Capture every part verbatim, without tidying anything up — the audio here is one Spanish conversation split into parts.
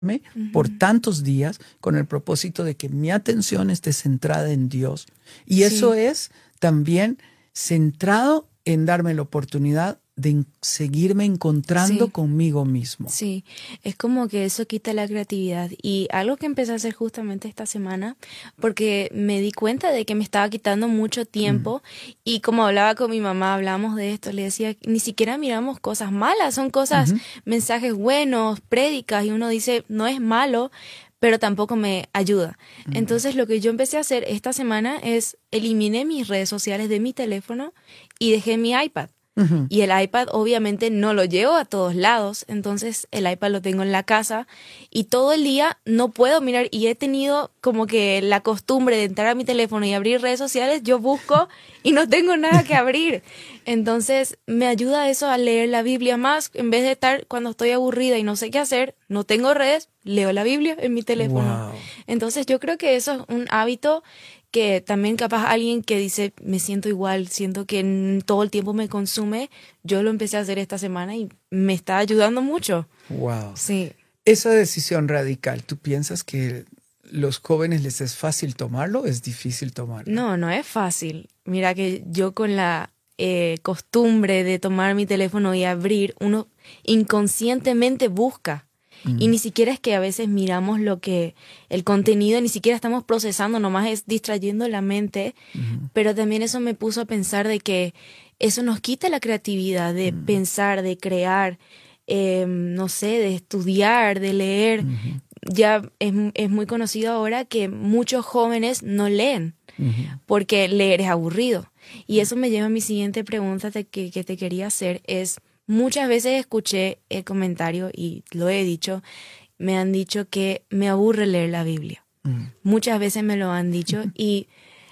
uh-huh. por tantos días con el propósito de que mi atención esté centrada en Dios. Y sí. eso es también centrado en darme la oportunidad de seguirme encontrando sí. conmigo mismo. Sí, es como que eso quita la creatividad. Y algo que empecé a hacer justamente esta semana, porque me di cuenta de que me estaba quitando mucho tiempo, mm. y como hablaba con mi mamá, hablamos de esto, le decía, ni siquiera miramos cosas malas, son cosas, uh-huh. mensajes buenos, prédicas, y uno dice, no es malo, pero tampoco me ayuda. Mm. Entonces lo que yo empecé a hacer esta semana es eliminé mis redes sociales de mi teléfono y dejé mi iPad. Uh-huh. Y el iPad obviamente no lo llevo a todos lados, entonces el iPad lo tengo en la casa y todo el día no puedo mirar, y he tenido como que la costumbre de entrar a mi teléfono y abrir redes sociales, yo busco y no tengo nada que abrir. Entonces me ayuda eso a leer la Biblia más, en vez de estar cuando estoy aburrida y no sé qué hacer, no tengo redes, leo la Biblia en mi teléfono. Wow. Entonces yo creo que eso es un hábito que también capaz alguien que dice, me siento igual, siento que todo el tiempo me consume, yo lo empecé a hacer esta semana y me está ayudando mucho. Wow. Sí. Esa decisión radical, ¿tú piensas que los jóvenes les es fácil tomarlo o es difícil tomarlo? No, no es fácil. Mira que yo con la eh, costumbre de tomar mi teléfono y abrir, uno inconscientemente busca. Y ni siquiera es que a veces miramos lo que, el contenido, ni siquiera estamos procesando, nomás es distrayendo la mente, uh-huh. pero también eso me puso a pensar de que eso nos quita la creatividad de uh-huh. pensar, de crear, eh, no sé, de estudiar, de leer. Uh-huh. Ya es, es muy conocido ahora que muchos jóvenes no leen, uh-huh. porque leer es aburrido. Y eso me lleva a mi siguiente pregunta te, que, que te quería hacer, es... Muchas veces escuché el comentario y lo he dicho, me han dicho que me aburre leer la Biblia. Mm. Muchas veces me lo han dicho. ¿Y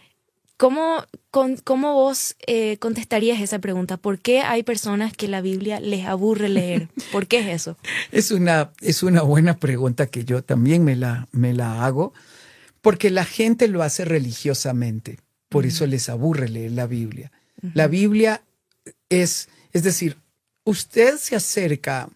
cómo, con, cómo vos eh, contestarías esa pregunta? ¿Por qué hay personas que la Biblia les aburre leer? ¿Por qué es eso? Es una, es una buena pregunta que yo también me la, me la hago, porque la gente lo hace religiosamente. Por mm. eso les aburre leer la Biblia. Mm-hmm. La Biblia es, es decir, usted se acerca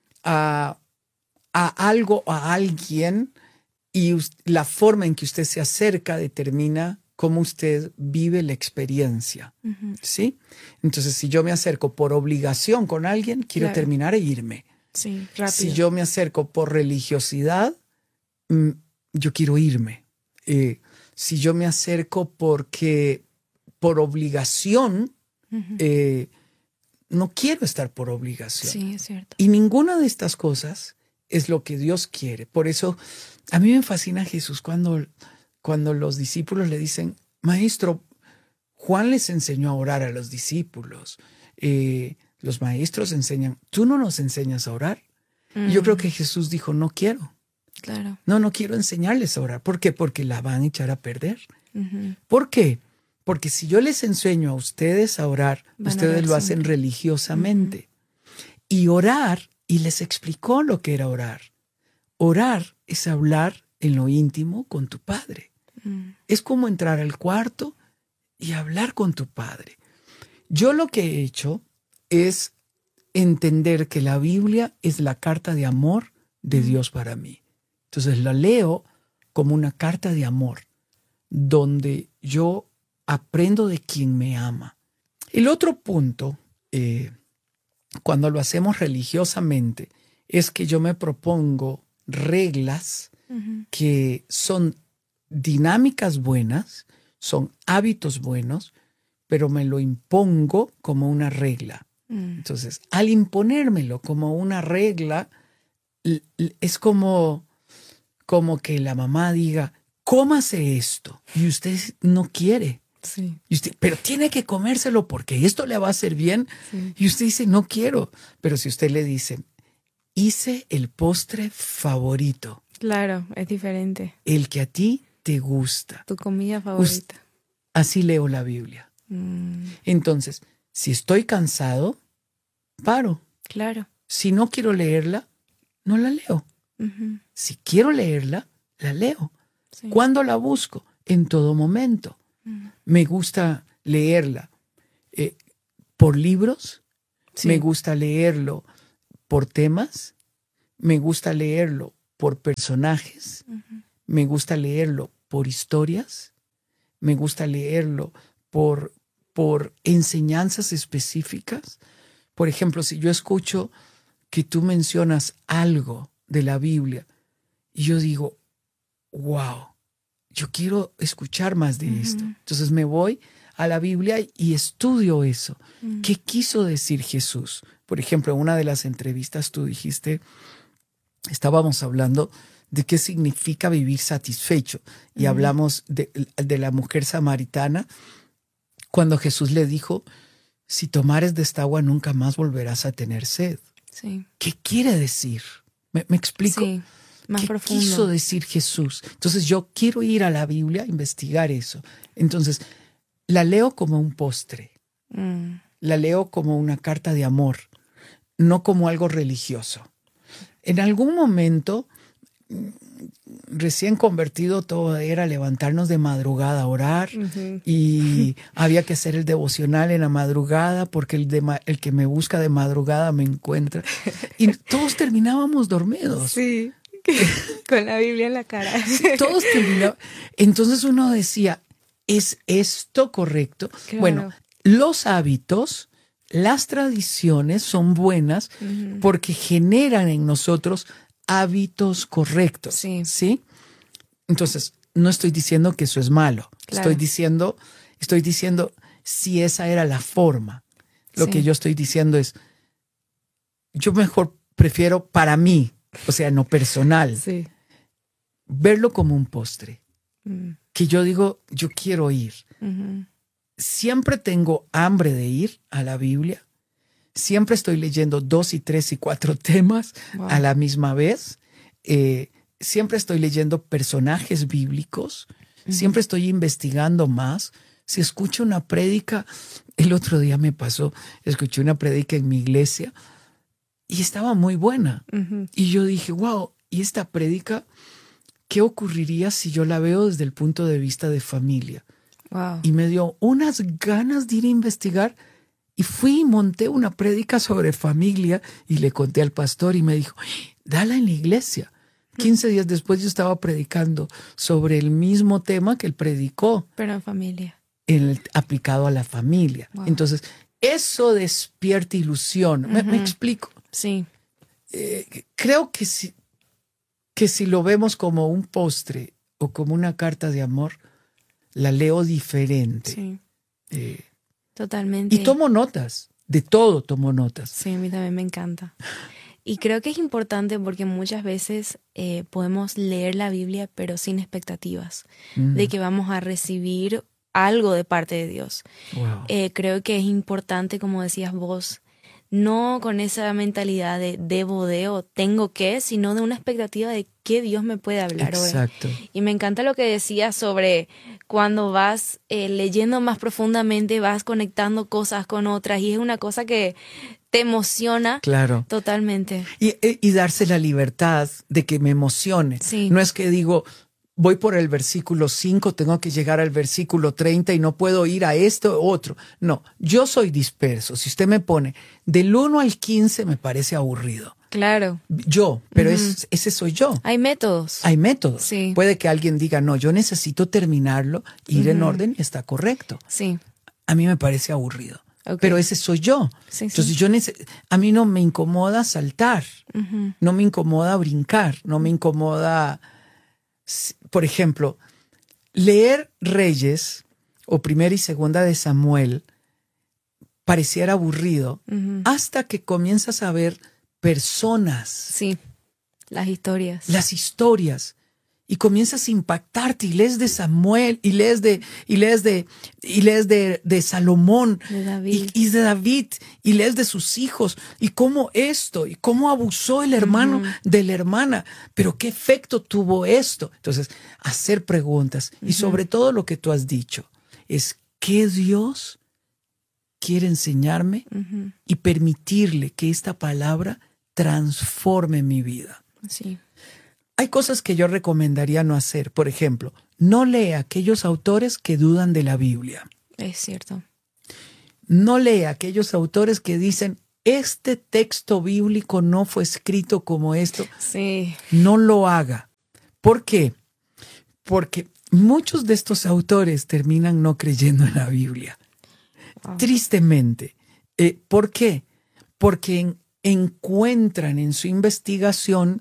a, a algo, a alguien, y us- la forma en que usted se acerca determina cómo usted vive la experiencia, uh-huh. ¿sí? Entonces, si yo me acerco por obligación con alguien, quiero claro. terminar e irme. Sí, rápido. Si yo me acerco por religiosidad, mm, yo quiero irme. Eh, si yo me acerco porque por obligación, uh-huh. eh, no quiero estar por obligación. Sí, es cierto. Y ninguna de estas cosas es lo que Dios quiere. Por eso a mí me fascina Jesús cuando, cuando los discípulos le dicen, maestro, Juan les enseñó a orar a los discípulos. Eh, los maestros enseñan, ¿tú no nos enseñas a orar? Mm. Y yo creo que Jesús dijo, no quiero. Claro. No, no quiero enseñarles a orar. ¿Por qué? Porque la van a echar a perder. Uh-huh. ¿Por qué? Porque si yo les enseño a ustedes a orar, Van ustedes a lo hacen siempre. religiosamente. Uh-huh. Y orar, y les explicó lo que era orar. Orar es hablar en lo íntimo con tu Padre. Uh-huh. Es como entrar al cuarto y hablar con tu Padre. Yo lo que he hecho es entender que la Biblia es la carta de amor de uh-huh. Dios para mí. Entonces la leo como una carta de amor, donde yo aprendo de quien me ama. El otro punto, eh, cuando lo hacemos religiosamente, es que yo me propongo reglas uh-huh. que son dinámicas buenas, son hábitos buenos, pero me lo impongo como una regla. Uh-huh. Entonces, al imponérmelo como una regla, l- l- es como, como que la mamá diga, cómase esto, y usted no quiere. Sí. Y usted, pero tiene que comérselo porque esto le va a hacer bien. Sí. Y usted dice, no quiero. Pero si usted le dice, hice el postre favorito. Claro, es diferente. El que a ti te gusta. Tu comida favorita. Us- así leo la Biblia. Mm. Entonces, si estoy cansado, paro. Claro. Si no quiero leerla, no la leo. Uh-huh. Si quiero leerla, la leo. Sí. ¿Cuándo la busco? En todo momento. Me gusta leerla eh, por libros, sí. Me gusta leerlo por temas, me gusta leerlo por personajes, uh-huh. me gusta leerlo por historias, me gusta leerlo por, por enseñanzas específicas. Por ejemplo, si yo escucho que tú mencionas algo de la Biblia y yo digo, wow, yo quiero escuchar más de uh-huh. esto. Entonces me voy a la Biblia y estudio eso. Uh-huh. ¿Qué quiso decir Jesús? Por ejemplo, en una de las entrevistas tú dijiste, estábamos hablando de qué significa vivir satisfecho. Y uh-huh. hablamos de, de la mujer samaritana, cuando Jesús le dijo, si tomares de esta agua nunca más volverás a tener sed. Sí. ¿Qué quiere decir? ¿Me, me explico? Sí, más ¿Qué profundo. quiso decir Jesús? Entonces yo quiero ir a la Biblia a investigar eso. Entonces la leo como un postre. Mm. La leo como una carta de amor, no como algo religioso. En algún momento, recién convertido, todo era levantarnos de madrugada a orar uh-huh. y había que hacer el devocional en la madrugada porque el, de ma- el que me busca de madrugada me encuentra. Y todos terminábamos dormidos. Sí, con la Biblia en la cara. Todos terminaban. Entonces uno decía, ¿es esto correcto? Claro. Bueno, los hábitos, las tradiciones son buenas uh-huh. porque generan en nosotros hábitos correctos. Sí. ¿Sí? Entonces, no estoy diciendo que eso es malo. Claro. Estoy diciendo, estoy diciendo si esa era la forma. Lo sí. que yo estoy diciendo es, yo mejor prefiero para mí, o sea, no personal, sí. verlo como un postre. Mm. Que yo digo, yo quiero ir. Uh-huh. Siempre tengo hambre de ir a la Biblia. Siempre estoy leyendo dos y tres y cuatro temas wow. a la misma vez. Eh, siempre estoy leyendo personajes bíblicos. Uh-huh. Siempre estoy investigando más. Si escucho una prédica, el otro día me pasó, escuché una prédica en mi iglesia y estaba muy buena. Uh-huh. Y yo dije, wow, ¿y esta prédica qué ocurriría si yo la veo desde el punto de vista de familia? Wow. Y me dio unas ganas de ir a investigar y fui y monté una prédica sobre familia y le conté al pastor y me dijo, dala en la iglesia. quince días después yo estaba predicando sobre el mismo tema que él predicó. Pero en familia. El, aplicado a la familia. Wow. Entonces, eso despierta ilusión. Uh-huh. ¿Me, me explico? Sí. Eh, creo que si, que si lo vemos como un postre o como una carta de amor, la leo diferente. Sí. Eh, Totalmente. Y tomo notas, de todo tomo notas. Sí, a mí también me encanta. Y creo que es importante porque muchas veces eh, podemos leer la Biblia pero sin expectativas mm. de que vamos a recibir algo de parte de Dios. Wow. Eh, creo que es importante, como decías vos, no con esa mentalidad de debo de o tengo que, sino de una expectativa de qué Dios me puede hablar hoy. Exacto. Y me encanta lo que decías sobre cuando vas eh, leyendo más profundamente, vas conectando cosas con otras y es una cosa que te emociona. Claro. Totalmente. Y, y darse la libertad de que me emocione. Sí. No es que digo, voy por el versículo cinco, tengo que llegar al versículo treinta y no puedo ir a esto u otro. No, yo soy disperso. Si usted me pone del uno al quince me parece aburrido. Claro. Yo, pero Uh-huh. es, ese soy yo. Hay métodos. Hay métodos. Sí. Puede que alguien diga, no, yo necesito terminarlo, ir uh-huh. en orden y está correcto. Sí. A mí me parece aburrido. Okay. Pero ese soy yo. Sí, Entonces sí. yo nece- a mí no me incomoda saltar, Uh-huh. no me incomoda brincar, no me incomoda, por ejemplo, leer Reyes o Primera y Segunda de Samuel pareciera aburrido Uh-huh. hasta que comienzas a ver personas. Sí, las historias. Las historias. Y comienzas a impactarte y lees de Samuel y lees de y lees de y lees de, de Salomón de David. Y, y de David y lees de sus hijos y cómo esto y cómo abusó el hermano uh-huh. de la hermana, pero qué efecto tuvo esto. Entonces, hacer preguntas uh-huh. y sobre todo lo que tú has dicho es qué Dios quiere enseñarme uh-huh. y permitirle que esta palabra transforme mi vida. Sí. Hay cosas que yo recomendaría no hacer. Por ejemplo, no lea aquellos autores que dudan de la Biblia. Es cierto. No lea aquellos autores que dicen, este texto bíblico no fue escrito como esto. Sí. No lo haga. ¿Por qué? Porque muchos de estos autores terminan no creyendo en la Biblia. Wow. Tristemente. Eh, ¿Por qué? Porque en, encuentran en su investigación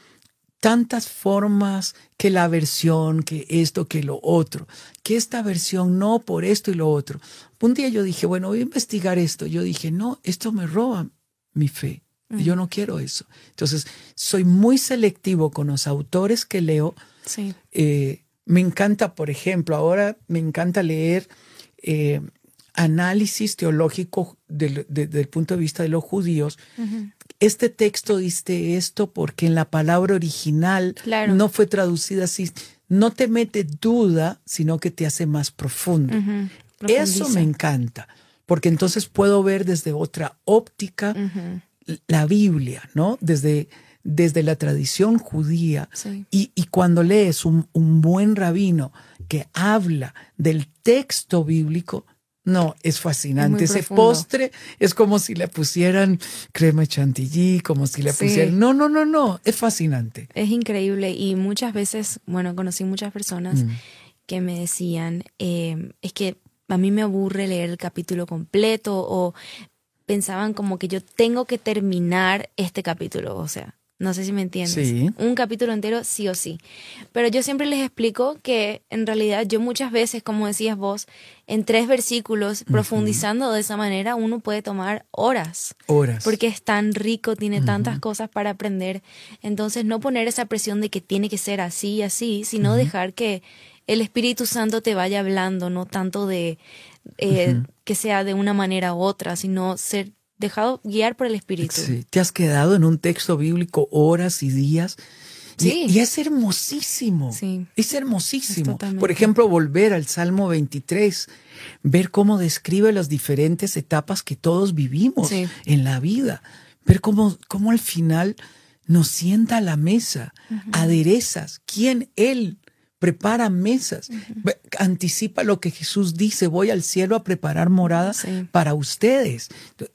tantas formas, que la versión, que esto, que lo otro, que esta versión no por esto y lo otro. Un día yo dije, bueno, voy a investigar esto. Yo dije, no, esto me roba mi fe. Uh-huh. Yo no quiero eso. Entonces, soy muy selectivo con los autores que leo. Sí. Eh, me encanta, por ejemplo, ahora me encanta leer eh, análisis teológico del, de, del punto de vista de los judíos. Uh-huh. Este texto dice esto porque en la palabra original claro. no fue traducida así. No te mete duda, sino que te hace más profundo. Uh-huh. Eso me encanta, porque entonces puedo ver desde otra óptica uh-huh. la Biblia, ¿no? Desde, desde la tradición judía. Sí. Y, y cuando lees un, un buen rabino que habla del texto bíblico, no, es fascinante. Es Ese profundo. Postre es como si le pusieran crema chantilly, como si le sí. pusieran... No, no, no, no, es fascinante. Es increíble y muchas veces, bueno, conocí muchas personas mm. que me decían, eh, es que a mí me aburre leer el capítulo completo o pensaban como que yo tengo que terminar este capítulo, o sea... No sé si me entiendes. Sí. Un capítulo entero sí o sí. Pero yo siempre les explico que en realidad yo muchas veces, como decías vos, en tres versículos, uh-huh. profundizando de esa manera, uno puede tomar horas. Horas. Porque es tan rico, tiene uh-huh. tantas cosas para aprender. Entonces no poner esa presión de que tiene que ser así y así, sino uh-huh. dejar que el Espíritu Santo te vaya hablando, no tanto de eh, uh-huh. que sea de una manera u otra, sino ser dejado guiar por el Espíritu. Sí, te has quedado en un texto bíblico horas y días. Sí. Y, y es hermosísimo. Sí. Es hermosísimo. Es por ejemplo, volver al Salmo veintitrés, ver cómo describe las diferentes etapas que todos vivimos sí. en la vida. Ver cómo, cómo al final nos sienta a la mesa, uh-huh. aderezas. ¿Quién? Él. Prepara mesas, uh-huh. anticipa lo que Jesús dice, voy al cielo a preparar morada sí. para ustedes.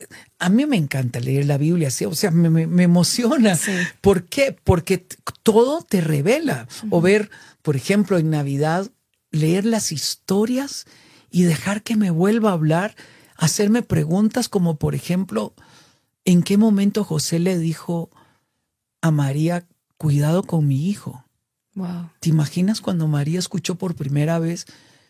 A mí me encanta leer la Biblia, o sea, me, me, me emociona. Sí. ¿Por qué? Porque t- todo te revela. Uh-huh. O ver, por ejemplo, en Navidad, leer las historias y dejar que me vuelva a hablar, hacerme preguntas como, por ejemplo, ¿en qué momento José le dijo a María, cuidado con mi hijo? Wow. ¿Te imaginas cuando María escuchó por primera vez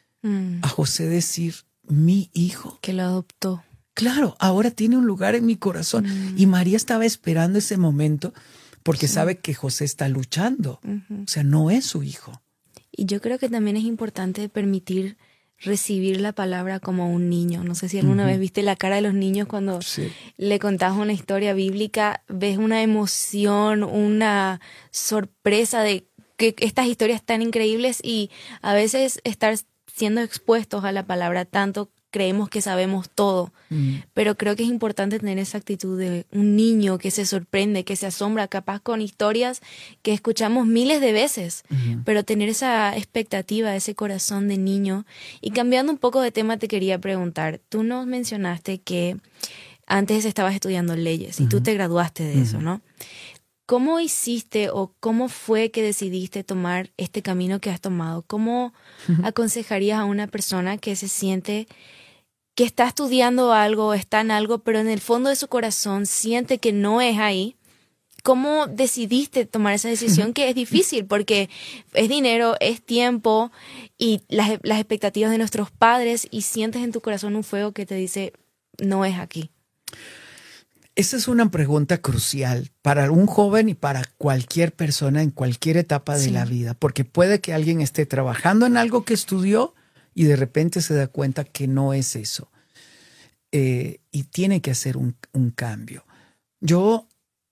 mm. a José decir, mi hijo? Que lo adoptó. Claro, ahora tiene un lugar en mi corazón. Mm. Y María estaba esperando ese momento porque sí. sabe que José está luchando. Uh-huh. O sea, no es su hijo. Y yo creo que también es importante permitir recibir la palabra como un niño. No sé si alguna uh-huh. vez viste la cara de los niños cuando sí. le contás una historia bíblica, ves una emoción, una sorpresa de que estas historias tan increíbles y a veces estar siendo expuestos a la palabra tanto creemos que sabemos todo, mm. pero creo que es importante tener esa actitud de un niño que se sorprende, que se asombra, capaz con historias que escuchamos miles de veces, uh-huh. pero tener esa expectativa, ese corazón de niño. Y cambiando un poco de tema, te quería preguntar, tú nos mencionaste que antes estabas estudiando leyes y uh-huh. tú te graduaste de uh-huh. eso, ¿no? ¿Cómo hiciste o cómo fue que decidiste tomar este camino que has tomado? ¿Cómo uh-huh. aconsejarías a una persona que se siente que está estudiando algo, está en algo, pero en el fondo de su corazón siente que no es ahí? ¿Cómo decidiste tomar esa decisión? Uh-huh. Que es difícil porque es dinero, es tiempo y las, las expectativas de nuestros padres y sientes en tu corazón un fuego que te dice, no es aquí. Esa es una pregunta crucial para un joven y para cualquier persona en cualquier etapa de sí. la vida, porque puede que alguien esté trabajando en algo que estudió y de repente se da cuenta que no es eso. Eh, y tiene que hacer un, un cambio. Yo,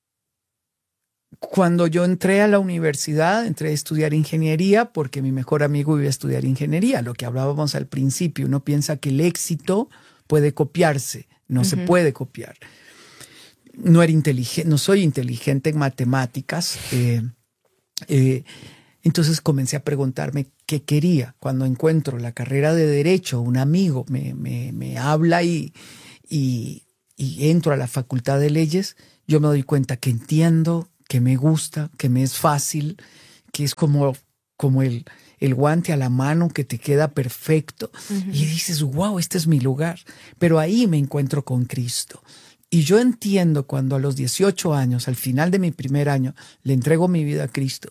cuando yo entré a la universidad, entré a estudiar ingeniería porque mi mejor amigo iba a estudiar ingeniería, lo que hablábamos al principio. Uno piensa que el éxito puede copiarse, no uh-huh. se puede copiar. No era inteligente, no soy inteligente en matemáticas. Eh, eh, entonces comencé a preguntarme qué quería. Cuando encuentro la carrera de Derecho, un amigo me, me, me habla y, y, y entro a la Facultad de Leyes, yo me doy cuenta que entiendo, que me gusta, que me es fácil, que es como, como el, el guante a la mano que te queda perfecto. Uh-huh. Y dices, wow, este es mi lugar. Pero ahí me encuentro con Cristo. Y yo entiendo cuando a los dieciocho años, al final de mi primer año, le entrego mi vida a Cristo,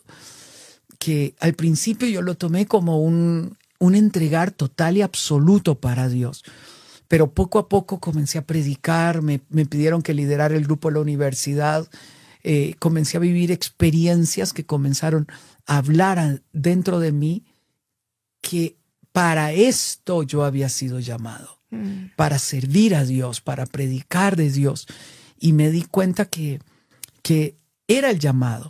que al principio yo lo tomé como un, un entregar total y absoluto para Dios. Pero poco a poco comencé a predicar, me, me pidieron que liderara el grupo de la universidad, eh, comencé a vivir experiencias que comenzaron a hablar a, dentro de mí, que para esto yo había sido llamado, mm. para servir a Dios, para predicar de Dios. Y me di cuenta que, que era el llamado.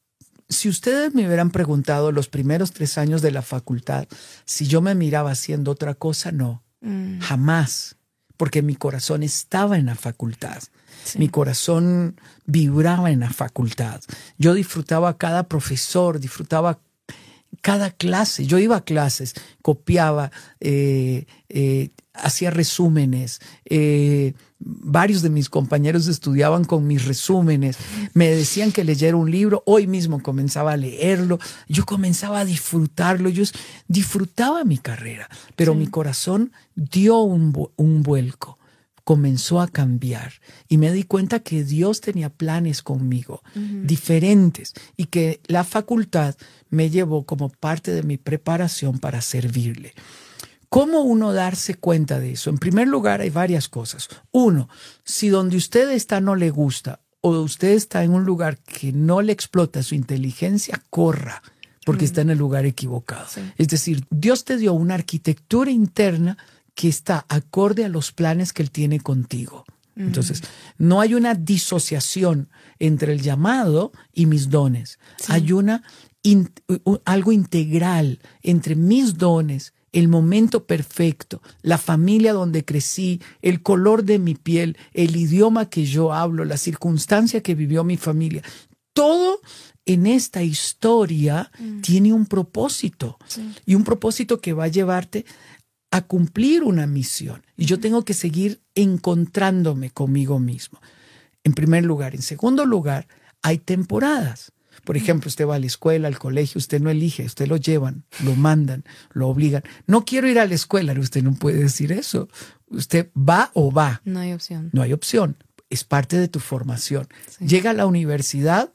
Si ustedes me hubieran preguntado los primeros tres años de la facultad si yo me miraba haciendo otra cosa, no. Mm. Jamás, porque mi corazón estaba en la facultad. Sí. Mi corazón vibraba en la facultad. Yo disfrutaba cada profesor, disfrutaba cada clase. Yo iba a clases, copiaba, eh, eh, hacía resúmenes. Eh, varios de mis compañeros estudiaban con mis resúmenes. Me decían que leyera un libro. Hoy mismo comenzaba a leerlo. Yo comenzaba a disfrutarlo. Yo disfrutaba mi carrera, pero sí. mi corazón dio un, un vuelco. Comenzó a cambiar y me di cuenta que Dios tenía planes conmigo, uh-huh. diferentes, y que la facultad me llevó como parte de mi preparación para servirle. ¿Cómo uno darse cuenta de eso? En primer lugar, hay varias cosas. Uno, si donde usted está no le gusta o usted está en un lugar que no le explota su inteligencia, corra, porque uh-huh. está en el lugar equivocado. Sí. Es decir, Dios te dio una arquitectura interna que está acorde a los planes que Él tiene contigo. Mm. Entonces, no hay una disociación entre el llamado y mis dones. Sí. Hay una in, algo integral entre mis dones, el momento perfecto, la familia donde crecí, el color de mi piel, el idioma que yo hablo, la circunstancia que vivió mi familia. Todo en esta historia mm. tiene un propósito. Sí. Y un propósito que va a llevarte a cumplir una misión. Y yo tengo que seguir encontrándome conmigo mismo. En primer lugar. En segundo lugar, hay temporadas. Por ejemplo, usted va a la escuela, al colegio, usted no elige, usted lo llevan, lo mandan, lo obligan. No quiero ir a la escuela, usted no puede decir eso. Usted va o va. No hay opción. No hay opción. Es parte de tu formación. Sí. Llega a la universidad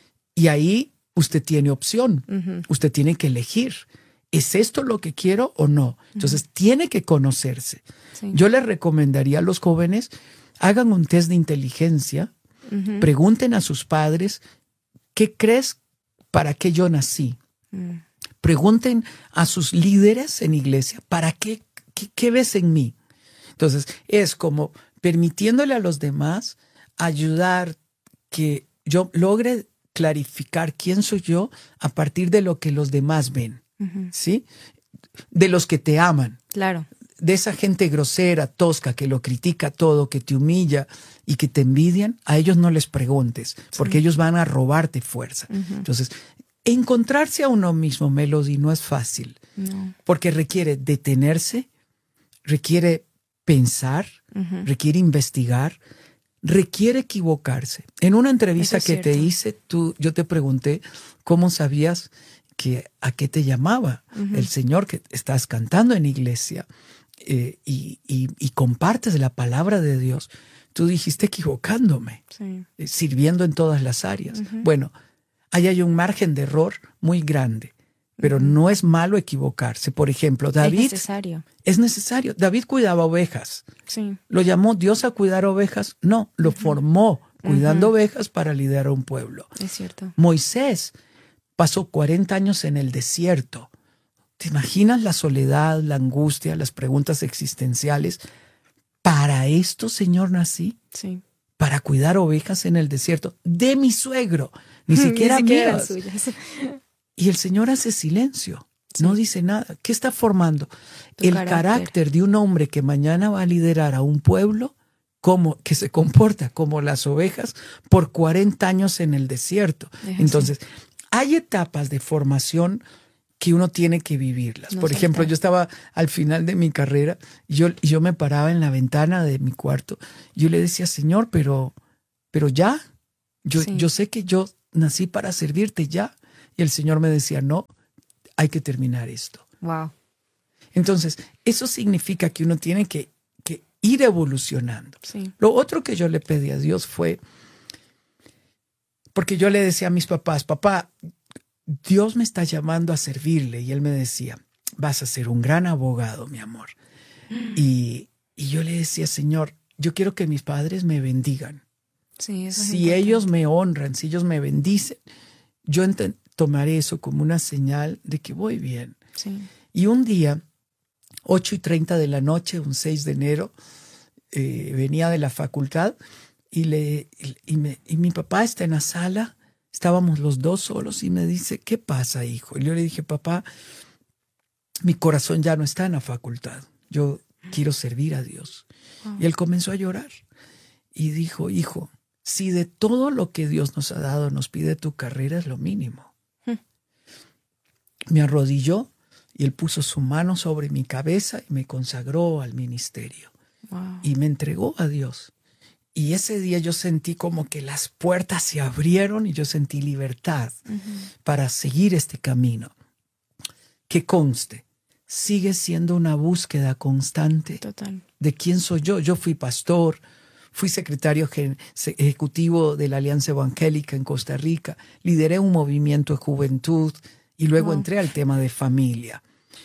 y ahí usted tiene opción. Uh-huh. Usted tiene que elegir. ¿Es esto lo que quiero o no? Entonces, uh-huh. tiene que conocerse. Sí. Yo les recomendaría a los jóvenes, hagan un test de inteligencia, uh-huh. pregunten a sus padres, ¿qué crees para qué yo nací? Uh-huh. Pregunten a sus líderes en iglesia, ¿para qué, qué, qué ves en mí? Entonces, es como permitiéndole a los demás ayudar que yo logre clarificar quién soy yo a partir de lo que los demás ven. Uh-huh. ¿Sí? De los que te aman. Claro. De esa gente grosera, tosca, que lo critica todo, que te humilla y que te envidian, a ellos no les preguntes, porque sí. ellos van a robarte fuerza. Uh-huh. Entonces, encontrarse a uno mismo, Melody, no es fácil. No. Porque requiere detenerse, requiere pensar, uh-huh. requiere investigar, requiere equivocarse. En una entrevista que te hice, tú, yo te pregunté cómo sabías que a qué te llamaba uh-huh. el Señor, que estás cantando en iglesia eh, y, y, y compartes la palabra de Dios. Tú dijiste equivocándome, sí. eh, sirviendo en todas las áreas. Uh-huh. Bueno, ahí hay un margen de error muy grande, pero uh-huh. no es malo equivocarse. Por ejemplo, David... Es necesario. Es necesario. David cuidaba ovejas. Sí. ¿Lo llamó Dios a cuidar ovejas? No, lo uh-huh. formó cuidando uh-huh. ovejas para liderar a un pueblo. Es cierto. Moisés pasó cuarenta años en el desierto. ¿Te imaginas la soledad, la angustia, las preguntas existenciales? ¿Para esto, Señor, nací? Sí. Para cuidar ovejas en el desierto de mi suegro. Ni siquiera, Ni siquiera mías. Suyas. Y el Señor hace silencio. Sí. No dice nada. ¿Qué está formando? Tu el carácter. carácter de un hombre que mañana va a liderar a un pueblo como, que se comporta como las ovejas por cuarenta años en el desierto. Es Entonces... así. Hay etapas de formación que uno tiene que vivirlas. No Por soltar. ejemplo, yo estaba al final de mi carrera y yo, y yo me paraba en la ventana de mi cuarto y yo le decía, Señor, pero, pero ya, yo, Sí. yo sé que yo nací para servirte ya. Y el Señor me decía, no, hay que terminar esto. Wow. Entonces, eso significa que uno tiene que, que ir evolucionando. Sí. Lo otro que yo le pedí a Dios fue, porque yo le decía a mis papás, papá, Dios me está llamando a servirle. Y él me decía, vas a ser un gran abogado, mi amor. Y, y yo le decía, Señor, yo quiero que mis padres me bendigan. Sí, eso es Si importante. ellos me honran, si ellos me bendicen, yo ent- tomaré eso como una señal de que voy bien. Sí. Y un día, ocho y treinta de la noche, un seis de enero, eh, venía de la facultad y, le, y, y me, y mi papá está en la sala, estábamos los dos solos y me dice, ¿qué pasa, hijo? Y yo le dije, papá, mi corazón ya no está en la facultad, yo quiero servir a Dios. Wow. Y él comenzó a llorar y dijo, hijo, si de todo lo que Dios nos ha dado nos pide tu carrera, es lo mínimo. Hmm. Me arrodilló y él puso su mano sobre mi cabeza y me consagró al ministerio. Wow. Y me entregó a Dios. Y ese día yo sentí como que las puertas se abrieron y yo sentí libertad Ujú. para seguir este camino. Que conste, sigue siendo una búsqueda constante Total. de quién soy yo. Yo fui pastor, fui secretario gen- se- ejecutivo de la Alianza Evangélica en Costa Rica, lideré un movimiento de juventud y luego Wow. entré al tema de familia.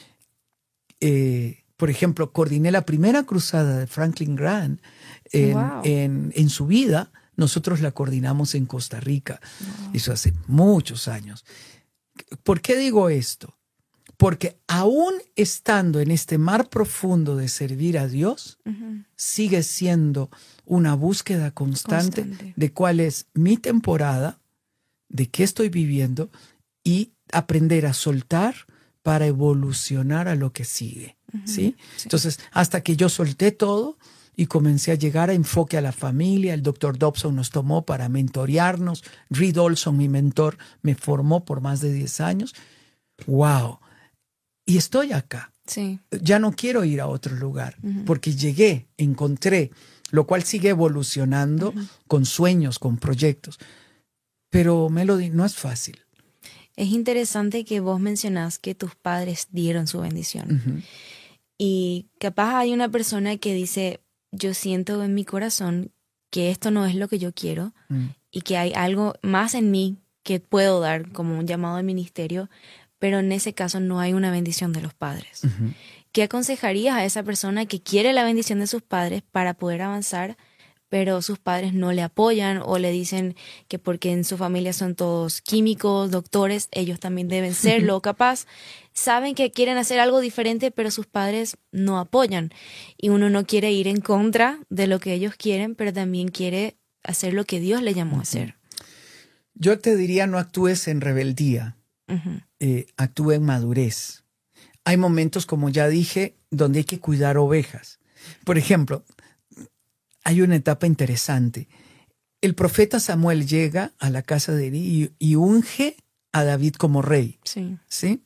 Eh, por ejemplo, coordiné la primera cruzada de Franklin Graham en, Wow. en, en su vida. Nosotros la coordinamos en Costa Rica. Wow. Eso hace muchos años. ¿Por qué digo esto? Porque aún estando en este mar profundo de servir a Dios, Ujú. sigue siendo una búsqueda constante, Constante. de cuál es mi temporada, de qué estoy viviendo y aprender a soltar para evolucionar a lo que sigue. Ujú. ¿Sí? Sí. Entonces, hasta que yo solté todo y comencé a llegar a enfoque a la familia, el doctor Dobson nos tomó para mentorearnos, Reed Olson, mi mentor, me formó por más de diez años. ¡Wow! Y estoy acá. Sí. Ya no quiero ir a otro lugar, Ujú. porque llegué, encontré, lo cual sigue evolucionando Ujú. con sueños, con proyectos. Pero, Melody, no es fácil. Es interesante que vos mencionás que tus padres dieron su bendición. Ujú. Y capaz hay una persona que dice, yo siento en mi corazón que esto no es lo que yo quiero Mm. y que hay algo más en mí que puedo dar como un llamado de ministerio, pero en ese caso no hay una bendición de los padres. Ujú. ¿Qué aconsejarías a esa persona que quiere la bendición de sus padres para poder avanzar, pero sus padres no le apoyan o le dicen que porque en su familia son todos químicos, doctores, ellos también deben serlo? O capaz saben que quieren hacer algo diferente, pero sus padres no apoyan. Y uno no quiere ir en contra de lo que ellos quieren, pero también quiere hacer lo que Dios le llamó a hacer. Yo te diría, no actúes en rebeldía, Ujú. eh, actúe en madurez. Hay momentos, como ya dije, donde hay que cuidar ovejas. Por ejemplo, hay una etapa interesante. El profeta Samuel llega a la casa de Eli y, y unge a David como rey. Sí. ¿Sí?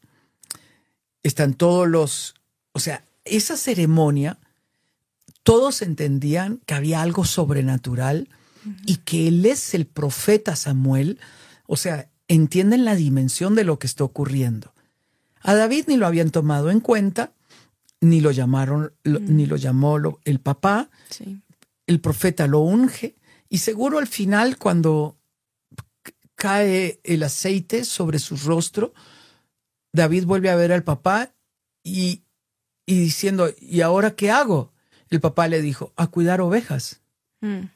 Están todos los... O sea, esa ceremonia, todos entendían que había algo sobrenatural y que él es el profeta Samuel. O sea, entienden la dimensión de lo que está ocurriendo. A David ni lo habían tomado en cuenta, ni lo llamaron, lo- Mm. ni lo llamó lo- el papá. Sí. El profeta lo unge y seguro al final, cuando c- cae el aceite sobre su rostro, David vuelve a ver al papá y, y diciendo, ¿y ahora qué hago? El papá le dijo, a cuidar ovejas. Mm.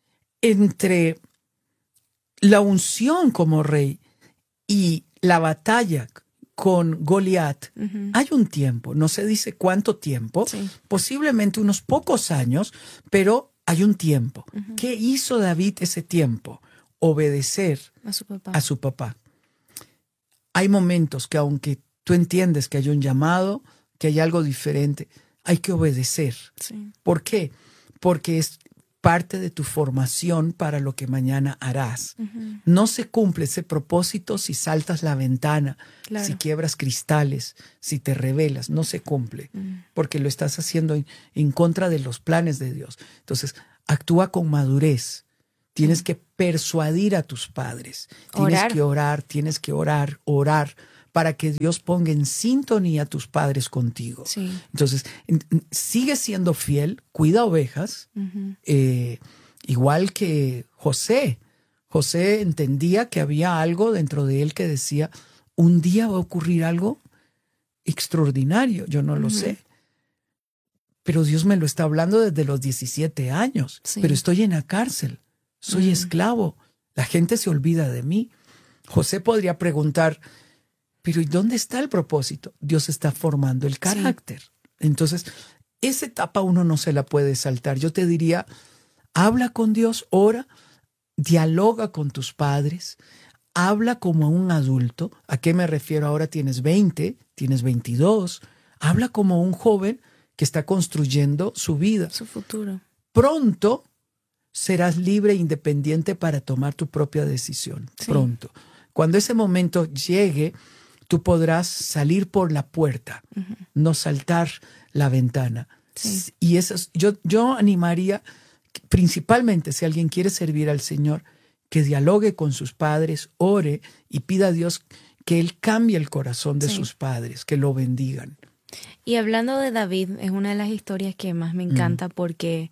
Entre la unción como rey y la batalla con Goliat, Ujú. hay un tiempo, no se dice cuánto tiempo, Sí. posiblemente unos pocos años, pero hay un tiempo. Ujú. ¿Qué hizo David ese tiempo? Obedecer A su papá. a su papá. Hay momentos que aunque tú entiendes que hay un llamado, que hay algo diferente, hay que obedecer. Sí. ¿Por qué? Porque es, parte de tu formación para lo que mañana harás. Uh-huh. No se cumple ese propósito si saltas la ventana, claro. si quiebras cristales, si te rebelas. No se cumple, uh-huh. porque lo estás haciendo en, en contra de los planes de Dios. Entonces, actúa con madurez. Tienes uh-huh. que persuadir a tus padres. Tienes orar. que orar, tienes que orar, orar, para que Dios ponga en sintonía a tus padres contigo. Sí. Entonces, sigue siendo fiel, cuida ovejas, uh-huh. eh, igual que José. José entendía que había algo dentro de él que decía, un día va a ocurrir algo extraordinario, yo no uh-huh. lo sé. Pero Dios me lo está hablando desde los diecisiete años, sí. pero estoy en la cárcel, soy uh-huh. esclavo, la gente se olvida de mí. José podría preguntar, pero ¿y dónde está el propósito? Dios está formando el carácter. Sí. Entonces, esa etapa uno no se la puede saltar. Yo te diría, habla con Dios, ora, dialoga con tus padres, habla como un adulto. ¿A qué me refiero? Ahora tienes veinte, tienes veintidós. Habla como un joven que está construyendo su vida. Su futuro. Pronto serás libre e independiente para tomar tu propia decisión. Sí. Pronto. Cuando ese momento llegue, tú podrás salir por la puerta, uh-huh. no saltar la ventana. Sí. Y eso es, yo, yo animaría, principalmente si alguien quiere servir al Señor, que dialogue con sus padres, ore y pida a Dios que Él cambie el corazón de sí. sus padres, que lo bendigan. Y hablando de David, es una de las historias que más me encanta mm. porque...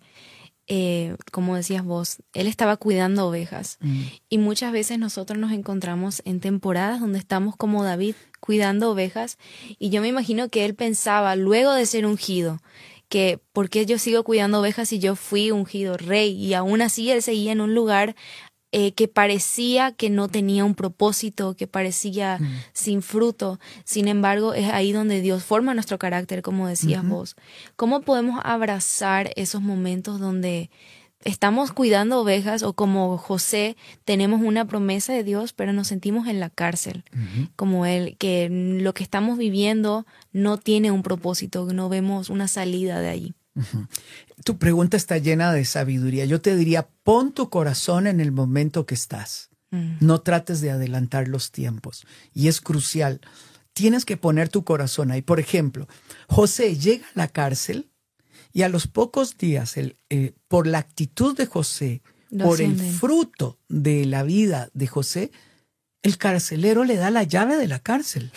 Eh, como decías vos, él estaba cuidando ovejas mm. y muchas veces nosotros nos encontramos en temporadas donde estamos como David cuidando ovejas y yo me imagino que él pensaba luego de ser ungido que ¿por qué yo sigo cuidando ovejas si yo fui ungido rey? Y aún así él seguía en un lugar Eh, que parecía que no tenía un propósito, que parecía mm. sin fruto. Sin embargo, es ahí donde Dios forma nuestro carácter, como decías uh-huh. vos. ¿Cómo podemos abrazar esos momentos donde estamos cuidando ovejas o como José tenemos una promesa de Dios, pero nos sentimos en la cárcel? Uh-huh. Como él, que lo que estamos viviendo no tiene un propósito, no vemos una salida de allí. Uh-huh. Tu pregunta está llena de sabiduría. Yo te diría, pon tu corazón en el momento que estás. Mm. No trates de adelantar los tiempos. Y es crucial. Tienes que poner tu corazón ahí. Por ejemplo, José llega a la cárcel y a los pocos días, el, eh, por la actitud de José, lo por ascienden. El fruto de la vida de José, el carcelero le da la llave de la cárcel.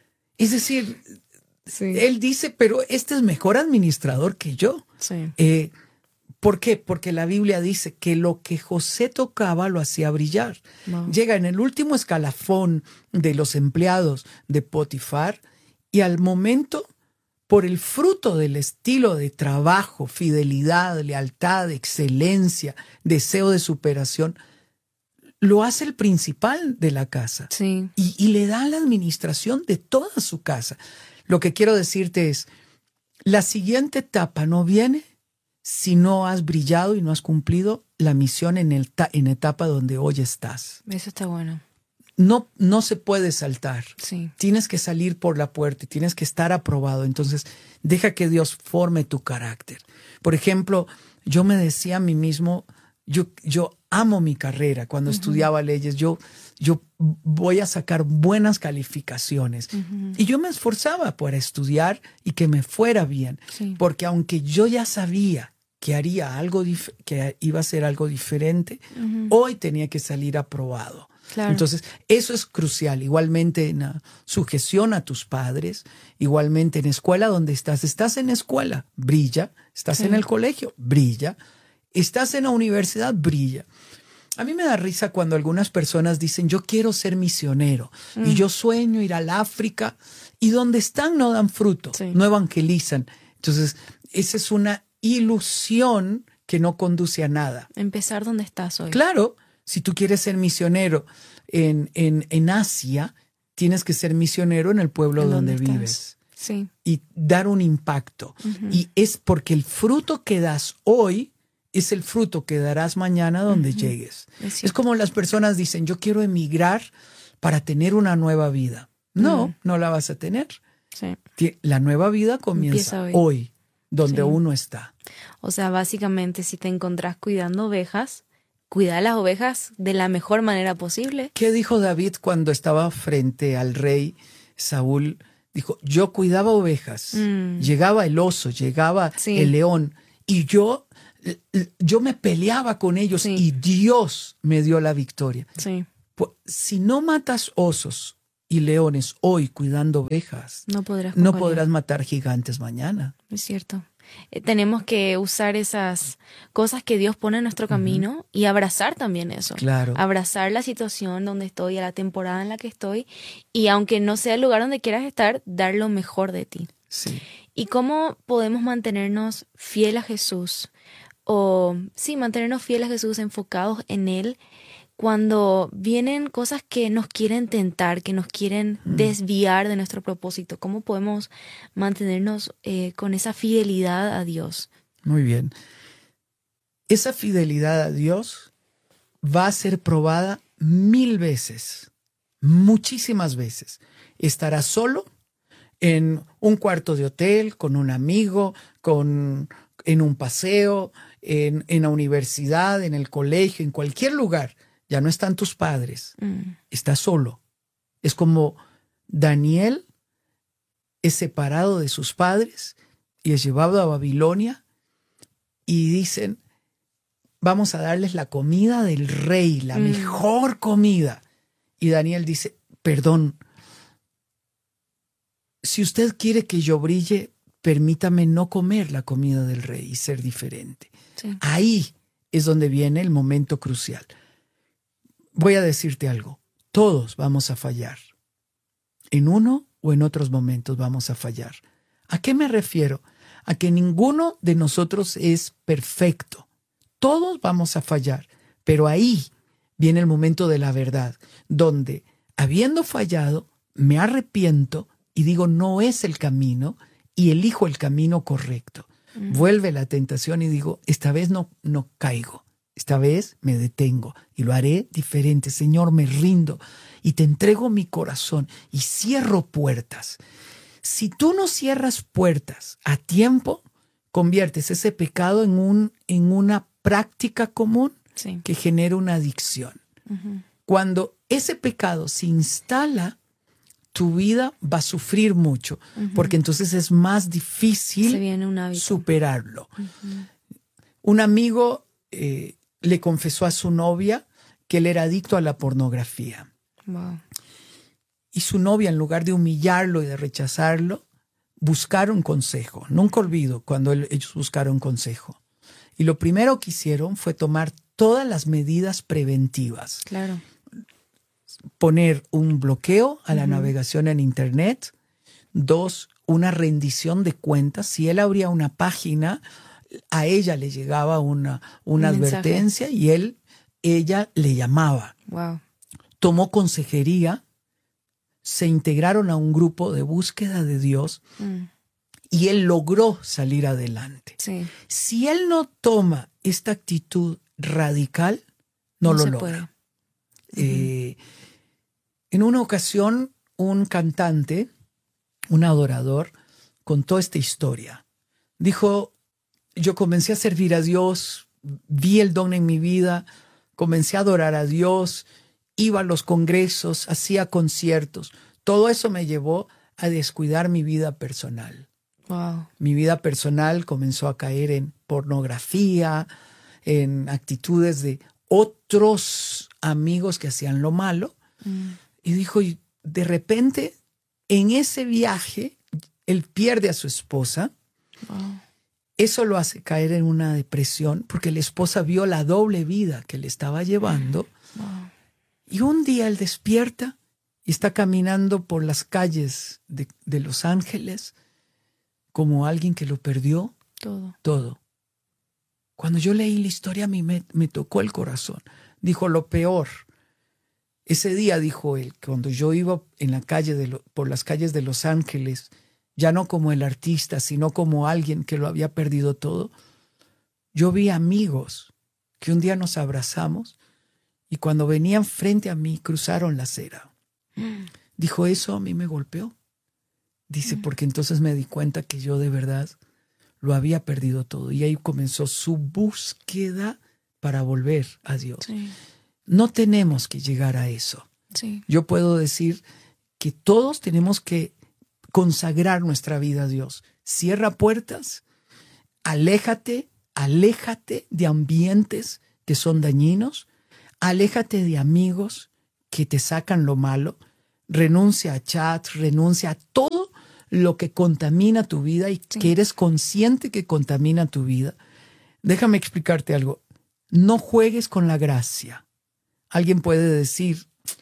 Es decir... Sí. Él dice, pero este es mejor administrador que yo. Sí. Eh, ¿Por qué? Porque la Biblia dice que lo que José tocaba lo hacía brillar. Wow. Llega en el último escalafón de los empleados de Potifar y al momento, por el fruto del estilo de trabajo, fidelidad, lealtad, excelencia, deseo de superación, lo hace el principal de la casa. Sí. Y, y le da la administración de toda su casa. Lo que quiero decirte es, la siguiente etapa no viene si no has brillado y no has cumplido la misión en, el ta- en etapa donde hoy estás. Eso está bueno. No, no se puede saltar. Sí. Tienes que salir por la puerta y tienes que estar aprobado. Entonces, deja que Dios forme tu carácter. Por ejemplo, yo me decía a mí mismo, yo, yo amo mi carrera. Cuando uh-huh. estudiaba leyes, yo... yo voy a sacar buenas calificaciones. Uh-huh. Y yo me esforzaba por estudiar y que me fuera bien. Sí. Porque aunque yo ya sabía que haría algo, dif- que iba a ser algo diferente, uh-huh. hoy tenía que salir aprobado. Claro. Entonces, eso es crucial. Igualmente en la sujeción a tus padres, igualmente en escuela donde estás. Estás en escuela, brilla. Estás sí. en el colegio, brilla. Estás en la universidad, brilla. A mí me da risa cuando algunas personas dicen, yo quiero ser misionero mm. y yo sueño ir al África, y donde están no dan fruto, sí. no evangelizan. Entonces, esa es una ilusión que no conduce a nada. Empezar donde estás hoy. Claro, si tú quieres ser misionero en, en, en Asia, tienes que ser misionero en el pueblo ¿En donde estás? vives. Sí. Y dar un impacto. Uh-huh. Y es porque el fruto que das hoy es el fruto que darás mañana donde uh-huh. llegues. Es, es como las personas dicen, yo quiero emigrar para tener una nueva vida. No, uh-huh. no la vas a tener. Sí. La nueva vida comienza hoy. hoy. donde Sí. uno está. O sea, básicamente, si te encontrás cuidando ovejas, cuida las ovejas de la mejor manera posible. ¿Qué dijo David cuando estaba frente al rey Saúl? Dijo, yo cuidaba ovejas, Mm. llegaba el oso, llegaba Sí. el león, y yo, yo me peleaba con ellos, Sí. y Dios me dio la victoria. Sí, Pues, si no matas osos y leones hoy cuidando ovejas, no podrás no con podrás matar gigantes mañana. Es cierto. Eh, tenemos que usar esas cosas que Dios pone en nuestro camino y abrazar también eso. Claro. Abrazar la situación donde estoy, a la temporada en la que estoy, y aunque no sea el lugar donde quieras estar, dar lo mejor de ti. Sí. ¿Y cómo podemos mantenernos fiel a Jesús? O sí, mantenernos fieles a Jesús, enfocados en Él, cuando vienen cosas que nos quieren tentar, que nos quieren Mm. desviar de nuestro propósito. ¿Cómo podemos mantenernos eh, con esa fidelidad a Dios? Muy bien. Esa fidelidad a Dios va a ser probada mil veces, muchísimas veces. Estarás solo en un cuarto de hotel, con un amigo, con, en un paseo, en, en la universidad, en el colegio, en cualquier lugar. Ya no están tus padres. Mm, Estás solo. Es como Daniel es separado de sus padres y es llevado a Babilonia y dicen, vamos a darles la comida del rey, la Mm. mejor comida. Y Daniel dice, perdón, si usted quiere que yo brille, permítame no comer la comida del rey y ser diferente. sí. Ahí es donde viene el momento crucial. Voy a decirte algo, todos vamos a fallar. En uno o en otros momentos vamos a fallar. ¿A qué me refiero? A que ninguno de nosotros es perfecto. Todos vamos a fallar, pero ahí viene el momento de la verdad, donde, habiendo fallado, me arrepiento y digo, no es el camino, y elijo el camino correcto. Mm. Vuelve la tentación y digo, esta vez no, no caigo. Esta vez me detengo y lo haré diferente. Señor, me rindo y te entrego mi corazón y cierro puertas. Si tú no cierras puertas a tiempo, conviertes ese pecado en, un, en una práctica común, sí, que genera una adicción. Uh-huh. Cuando ese pecado se instala, tu vida va a sufrir mucho, uh-huh, porque entonces es más difícil se viene un hábito. Superarlo. Uh-huh. Un amigo eh, le confesó a su novia que él era adicto a la pornografía. Wow. Y su novia, en lugar de humillarlo y de rechazarlo, buscaron consejo. Nunca olvido cuando él, ellos buscaron consejo. Y lo primero que hicieron fue tomar todas las medidas preventivas. Claro. Poner un bloqueo a la uh-huh. navegación en Internet. Dos, una rendición de cuentas. Si él abría una página, a ella le llegaba una, una un advertencia mensaje. Y él, ella le llamaba. Wow. Tomó consejería, se integraron a un grupo de búsqueda de Dios mm. y él logró salir adelante. Sí. Si él no toma esta actitud radical, no, no lo logra. Uh-huh. Eh, en una ocasión, un cantante, un adorador, contó esta historia. Dijo, yo comencé a servir a Dios, vi el don en mi vida, comencé a adorar a Dios, iba a los congresos, hacía conciertos. Todo eso me llevó a descuidar mi vida personal. Wow. Mi vida personal comenzó a caer en pornografía, en actitudes de otros amigos que hacían lo malo. Mm. Y dijo, y de repente, en ese viaje, él pierde a su esposa. Wow. Eso lo hace caer en una depresión porque la esposa vio la doble vida que le estaba llevando. Wow. Y un día él despierta y está caminando por las calles de, de Los Ángeles como alguien que lo perdió todo. todo. Cuando yo leí la historia, a mí me, me tocó el corazón. Dijo, lo peor. Ese día, dijo él, cuando yo iba en la calle de lo, por las calles de Los Ángeles, ya no como el artista, sino como alguien que lo había perdido todo, yo vi amigos que un día nos abrazamos y cuando venían frente a mí cruzaron la acera. Mm. Dijo, eso a mí me golpeó. Dice, mm. porque entonces me di cuenta que yo de verdad lo había perdido todo. Y ahí comenzó su búsqueda para volver a Dios. Sí. No tenemos que llegar a eso. Sí. Yo puedo decir que todos tenemos que consagrar nuestra vida a Dios. Cierra puertas, aléjate, aléjate de ambientes que son dañinos, aléjate de amigos que te sacan lo malo, renuncia a chats, renuncia a todo lo que contamina tu vida y sí. que eres consciente que contamina tu vida. Déjame explicarte algo. No juegues con la gracia. Alguien puede decir,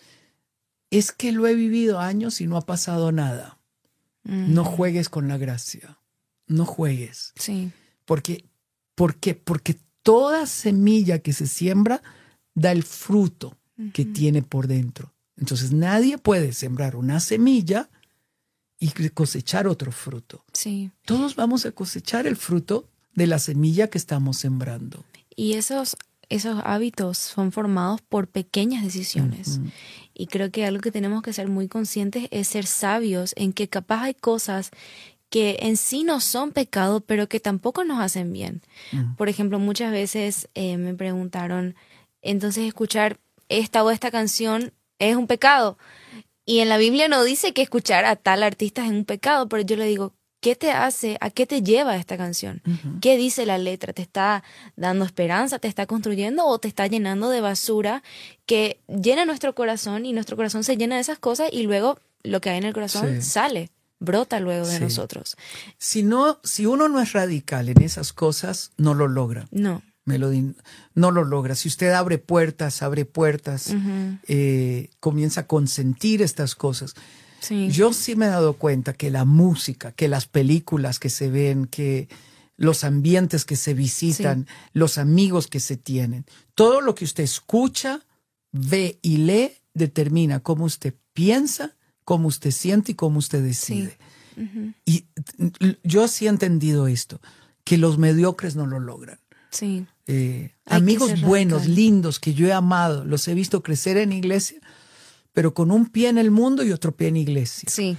es que lo he vivido años y no ha pasado nada. Mm. No juegues con la gracia. No juegues. Sí. Porque, ¿por qué? Porque toda semilla que se siembra da el fruto uh-huh. que tiene por dentro. Entonces nadie puede sembrar una semilla y cosechar otro fruto. Sí. Todos vamos a cosechar el fruto de la semilla que estamos sembrando. Y esos, esos hábitos son formados por pequeñas decisiones. Uh-huh. Y creo que algo que tenemos que ser muy conscientes es ser sabios en que capaz hay cosas que en sí no son pecado, pero que tampoco nos hacen bien. Uh-huh. Por ejemplo, muchas veces eh, me preguntaron, entonces escuchar esta o esta canción es un pecado. Y en la Biblia no dice que escuchar a tal artista es un pecado, pero yo le digo, ¿qué te hace? ¿A qué te lleva esta canción? Uh-huh. ¿Qué dice la letra? ¿Te está dando esperanza? ¿Te está construyendo? ¿O te está llenando de basura que llena nuestro corazón y nuestro corazón se llena de esas cosas y luego lo que hay en el corazón sí. sale? Brota luego de sí. nosotros. Si no, si uno no es radical en esas cosas, no lo logra. No. Melody, no lo logra. Si usted abre puertas, abre puertas, uh-huh. eh, comienza a consentir estas cosas. Sí. Yo sí me he dado cuenta que la música, que las películas que se ven, que los ambientes que se visitan, sí. los amigos que se tienen, todo lo que usted escucha, ve y lee, determina cómo usted piensa, cómo usted siente y cómo usted decide. Sí. Uh-huh. Y yo sí he entendido esto, que los mediocres no lo logran. Sí. Eh, amigos buenos, radical. lindos, que yo he amado, los he visto crecer en iglesia, pero con un pie en el mundo y otro pie en iglesia. Sí.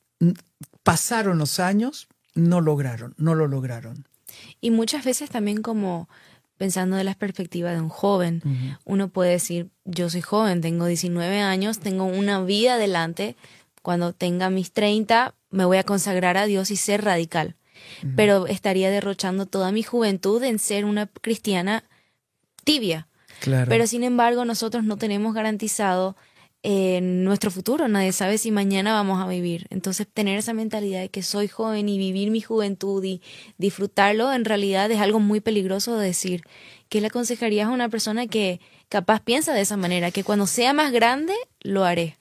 Pasaron los años, no lograron, no lo lograron. Y muchas veces también como pensando de la perspectiva de un joven, uh-huh. uno puede decir, yo soy joven, tengo diecinueve años, tengo una vida adelante, cuando tenga mis treinta me voy a consagrar a Dios y ser radical. Uh-huh. Pero estaría derrochando toda mi juventud en ser una cristiana tibia. Claro. Pero sin embargo nosotros no tenemos garantizado eh, nuestro futuro, nadie sabe si mañana vamos a vivir. Entonces tener esa mentalidad de que soy joven y vivir mi juventud y disfrutarlo en realidad es algo muy peligroso de decir. ¿Qué le aconsejarías a una persona que capaz piensa de esa manera? Que cuando sea más grande lo haré.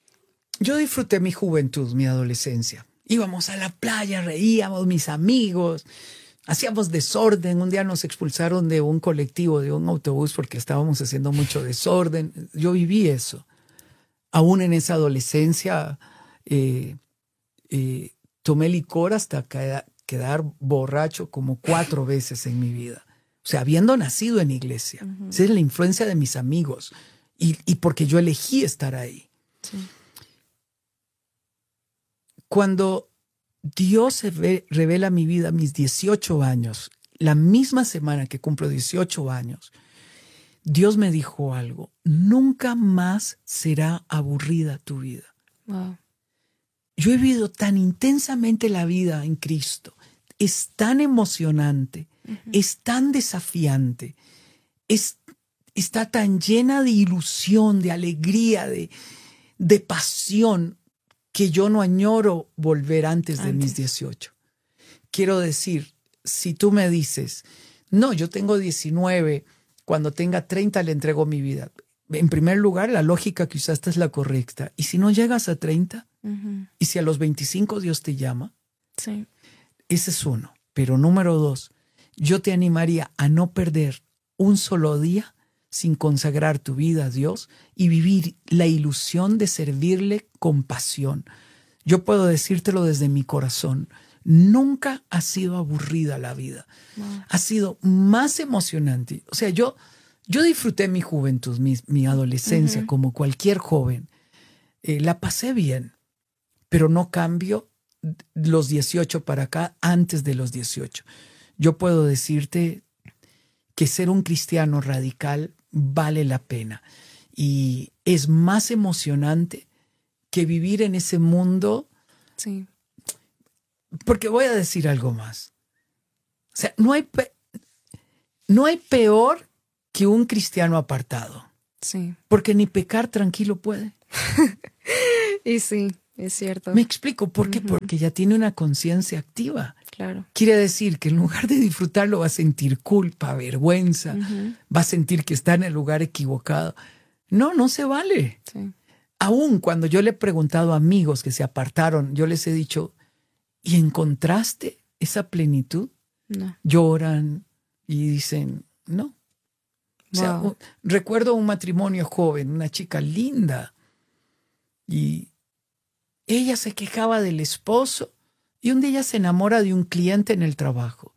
Yo disfruté mi juventud, mi adolescencia. Íbamos a la playa, reíamos, mis amigos, hacíamos desorden. Un día nos expulsaron de un colectivo, de un autobús, porque estábamos haciendo mucho desorden. Yo viví eso. Aún en esa adolescencia eh, eh, tomé licor hasta quedar, quedar borracho como cuatro veces en mi vida. O sea, habiendo nacido en iglesia. Uh-huh. Esa es la influencia de mis amigos y, y porque yo elegí estar ahí. Sí. Cuando Dios se ve, revela mi vida a mis dieciocho años, la misma semana que cumplo dieciocho años, Dios me dijo algo, nunca más será aburrida tu vida. Wow. Yo he vivido tan intensamente la vida en Cristo, es tan emocionante, uh-huh. es tan desafiante, es, está tan llena de ilusión, de alegría, de, de pasión, que yo no añoro volver antes de antes. mis dieciocho. Quiero decir, si tú me dices, no, yo tengo diecinueve, cuando tenga treinta le entrego mi vida. En primer lugar, la lógica que usaste es la correcta. ¿Y si no llegas a treinta? Uh-huh. ¿Y si a los veinticinco Dios te llama? Sí. Ese es uno. Pero número dos, yo te animaría a no perder un solo día sin consagrar tu vida a Dios y vivir la ilusión de servirle con pasión. Yo puedo decírtelo desde mi corazón. Nunca ha sido aburrida la vida. Wow. Ha sido más emocionante. O sea, yo, yo disfruté mi juventud, mi, mi adolescencia, uh-huh. como cualquier joven. Eh, la pasé bien, pero no cambio los dieciocho para acá, antes de los dieciocho. Yo puedo decirte que ser un cristiano radical vale la pena y es más emocionante que vivir en ese mundo. Sí. Porque voy a decir algo más. O sea, no hay, pe- no hay peor que un cristiano apartado. Sí. Porque ni pecar tranquilo puede. Y sí, es cierto. Me explico por qué. Ujú. Porque ya tiene una conciencia activa. Claro. Quiere decir que en lugar de disfrutarlo va a sentir culpa, vergüenza, Ujú. va a sentir que está en el lugar equivocado. No, no se vale. Sí. Aún cuando yo le he preguntado a amigos que se apartaron, yo les he dicho, ¿y encontraste esa plenitud? No. Lloran y dicen, no. O sea, Wow. un- recuerdo un matrimonio joven, una chica linda, y ella se quejaba del esposo, y un día ella se enamora de un cliente en el trabajo.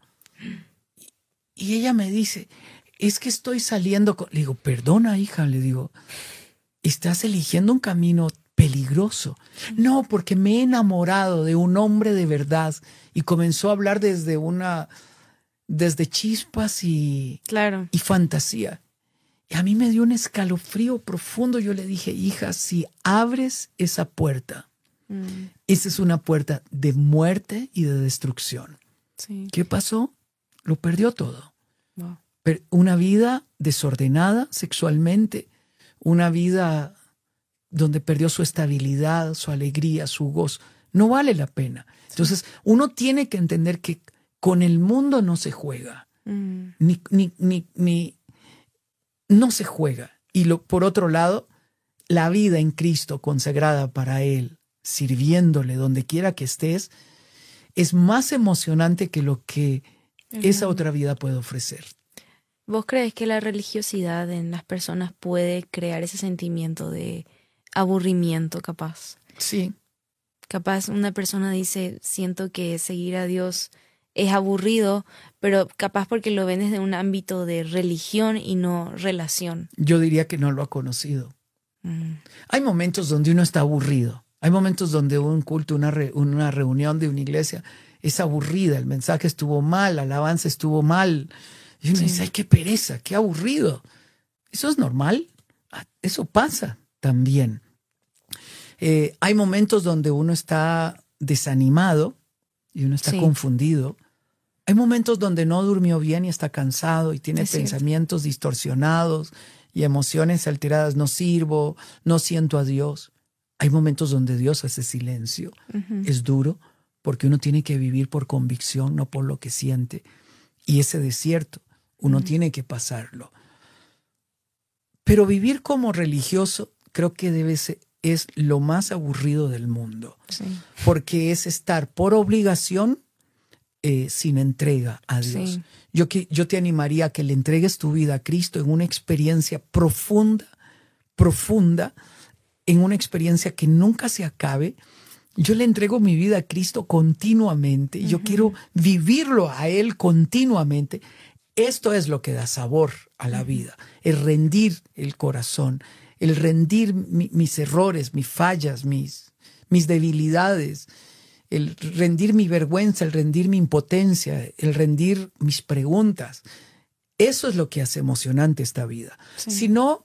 Y ella me dice, es que estoy saliendo con... Le digo, perdona, hija, le digo, estás eligiendo un camino peligroso. No, porque me he enamorado de un hombre de verdad. Y comenzó a hablar desde una, desde chispas y, Claro. y fantasía. Y a mí me dio un escalofrío profundo. Yo le dije, hija, si abres esa puerta, Mm. esa es una puerta de muerte y de destrucción. Sí. ¿Qué pasó? Lo perdió todo. Wow. Per- Una vida desordenada sexualmente, una vida donde perdió su estabilidad, su alegría, su gozo. No vale la pena. Entonces, uno tiene que entender que con el mundo no se juega. Mm. Ni, ni, ni, ni, no se juega. Y lo, por otro lado, la vida en Cristo consagrada para Él, sirviéndole donde quiera que estés, es más emocionante que lo que Es esa verdad. otra vida puede ofrecer. ¿Vos crees que la religiosidad en las personas puede crear ese sentimiento de aburrimiento, capaz? Sí, Capaz una persona dice, siento que seguir a Dios es aburrido, pero capaz porque lo ven desde un ámbito de religión y no relación. yo diría que no lo ha conocido. Mm. Hay momentos donde uno está aburrido. Hay momentos donde un culto, una, re- una reunión de una iglesia es aburrida. El mensaje estuvo mal, la alabanza estuvo mal. Y uno Sí. dice, ay, qué pereza, qué aburrido. ¿Eso es normal? Ah, eso pasa también. Eh, hay momentos donde uno está desanimado y uno está Sí. confundido. Hay momentos donde no durmió bien y está cansado y tiene Es cierto. pensamientos distorsionados y emociones alteradas. No sirvo, no siento a Dios. Hay momentos donde Dios hace silencio. Ujú. Es duro porque uno tiene que vivir por convicción, no por lo que siente. Y ese desierto, uno Ujú. tiene que pasarlo. Pero vivir como religioso creo que debe ser, es lo más aburrido del mundo. Sí. Porque es estar por obligación eh, sin entrega a Dios. Sí. Yo, que, yo te animaría a que le entregues tu vida a Cristo en una experiencia profunda, profunda, en una experiencia que nunca se acabe. Yo le entrego mi vida a Cristo continuamente y yo Ujú. quiero vivirlo a Él continuamente. Esto es lo que da sabor a la vida, el rendir el corazón, el rendir mi, mis errores, mis fallas, mis, mis debilidades, el rendir mi vergüenza, el rendir mi impotencia, el rendir mis preguntas. Eso es lo que hace emocionante esta vida. Sí. Si no,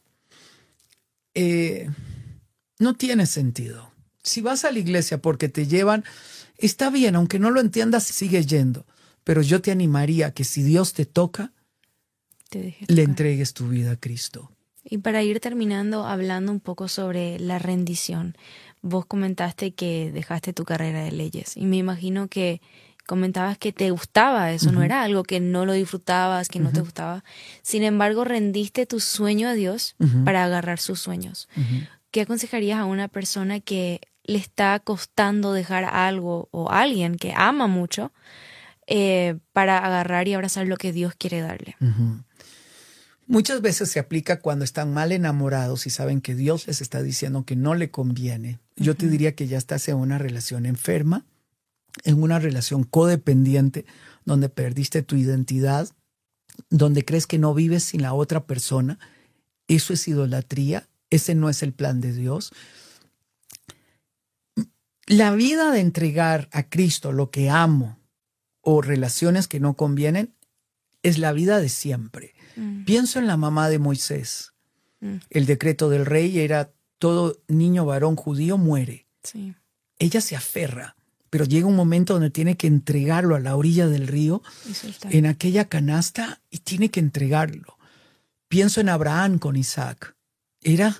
eh, no tiene sentido. Si vas a la iglesia porque te llevan, está bien, aunque no lo entiendas, sigue yendo. Pero yo te animaría que si Dios te toca, Te dejé le tocar. entregues tu vida a Cristo. Y para ir terminando, hablando un poco sobre la rendición, vos comentaste que dejaste tu carrera de leyes y me imagino que comentabas que te gustaba eso, no Ujú. era algo que no lo disfrutabas, que no te Ujú. gustaba. Sin embargo, rendiste tu sueño a Dios Ujú. para agarrar sus sueños. Ujú. ¿Qué aconsejarías a una persona que le está costando dejar algo o alguien que ama mucho eh, para agarrar y abrazar lo que Dios quiere darle? Ujú. Muchas veces se aplica cuando están mal enamorados y saben que Dios les está diciendo que no le conviene. Yo te Ujú. diría que ya estás en una relación enferma, en una relación codependiente, donde perdiste tu identidad, donde crees que no vives sin la otra persona. Eso es idolatría, ese no es el plan de Dios. La vida de entregar a Cristo lo que amo o relaciones que no convienen es la vida de siempre. Mm. Pienso en la mamá de Moisés. Mm. El decreto del rey era todo niño varón judío muere. Sí. Ella se aferra, pero llega un momento donde tiene que entregarlo a la orilla del río, en aquella canasta, y tiene que entregarlo. Pienso en Abraham con Isaac. Era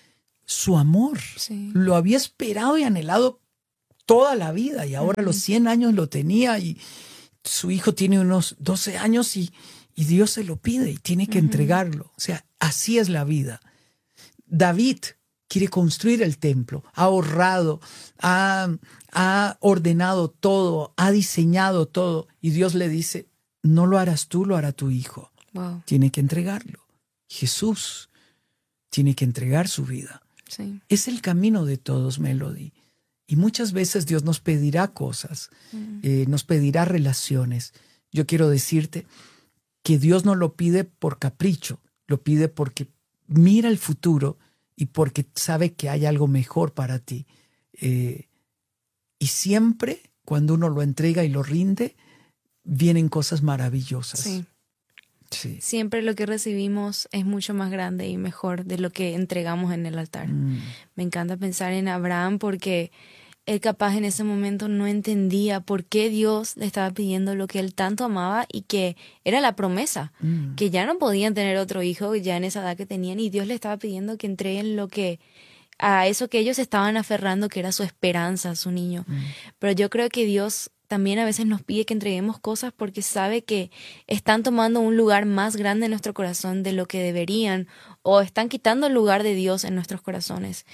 su amor. Sí. Lo había esperado y anhelado toda la vida, y ahora a los cien años lo tenía, y su hijo tiene unos doce años y, y Dios se lo pide y tiene que uh-huh. entregarlo. O sea, así es la vida. David quiere construir el templo, ha ahorrado, ha, ha ordenado todo, ha diseñado todo, y Dios le dice, no lo harás tú, lo hará tu hijo. Wow. Tiene que entregarlo. Jesús tiene que entregar su vida. Sí. Es el camino de todos, Melody. Y muchas veces Dios nos pedirá cosas, mm. eh, nos pedirá relaciones. Yo quiero decirte que Dios no lo pide por capricho, lo pide porque mira el futuro y porque sabe que hay algo mejor para ti. Eh, y siempre, cuando uno lo entrega y lo rinde, vienen cosas maravillosas. Sí. Sí. Siempre lo que recibimos es mucho más grande y mejor de lo que entregamos en el altar. Mm. Me encanta pensar en Abraham porque él capaz en ese momento no entendía por qué Dios le estaba pidiendo lo que él tanto amaba y que era la promesa, Mm. que ya no podían tener otro hijo ya en esa edad que tenían, y Dios le estaba pidiendo que entreguen lo que a eso que ellos estaban aferrando, que era su esperanza, su niño. Mm. Pero yo creo que Dios también a veces nos pide que entreguemos cosas porque sabe que están tomando un lugar más grande en nuestro corazón de lo que deberían, o están quitando el lugar de Dios en nuestros corazones.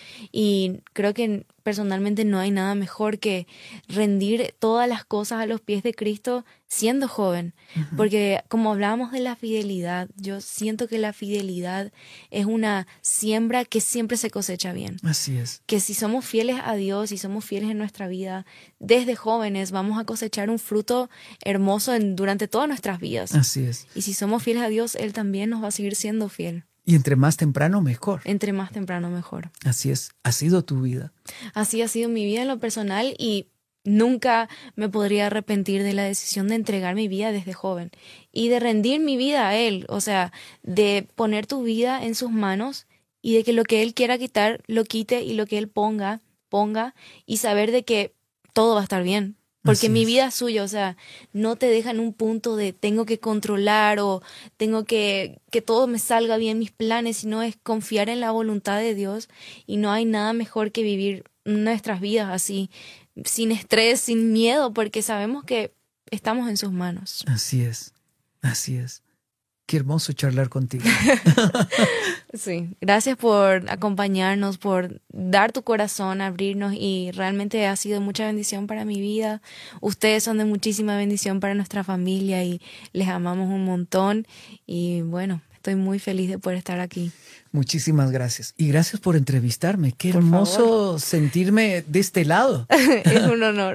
Y creo que personalmente no hay nada mejor que rendir todas las cosas a los pies de Cristo siendo joven. Uh-huh. Porque como hablábamos de la fidelidad, yo siento que la fidelidad es una siembra que siempre se cosecha bien. Así es. Que si somos fieles a Dios y somos fieles en nuestra vida, desde jóvenes vamos a cosechar un fruto hermoso en, durante todas nuestras vidas. Así es. Y si somos fieles a Dios, Él también nos va a seguir siendo fiel. Y entre más temprano, mejor. Entre más temprano, mejor. Así es. Ha sido tu vida. Así ha sido mi vida en lo personal, y nunca me podría arrepentir de la decisión de entregar mi vida desde joven y de rendir mi vida a Él. O sea, de poner tu vida en sus manos y de que lo que Él quiera quitar, lo quite, y lo que Él ponga, ponga, y saber de que todo va a estar bien. Porque Así mi es. vida es suya, o sea, no te deja en un punto de tengo que controlar o tengo que que todo me salga bien, mis planes, sino es confiar en la voluntad de Dios, y no hay nada mejor que vivir nuestras vidas así, sin estrés, sin miedo, porque sabemos que estamos en sus manos. Así es, así es. Qué hermoso charlar contigo. Sí, gracias por acompañarnos, por dar tu corazón, abrirnos, y realmente ha sido mucha bendición para mi vida. Ustedes son de muchísima bendición para nuestra familia y les amamos un montón, y bueno, estoy muy feliz de poder estar aquí. Muchísimas gracias. Y gracias por entrevistarme. Qué Por hermoso favor. sentirme de este lado. Es un honor.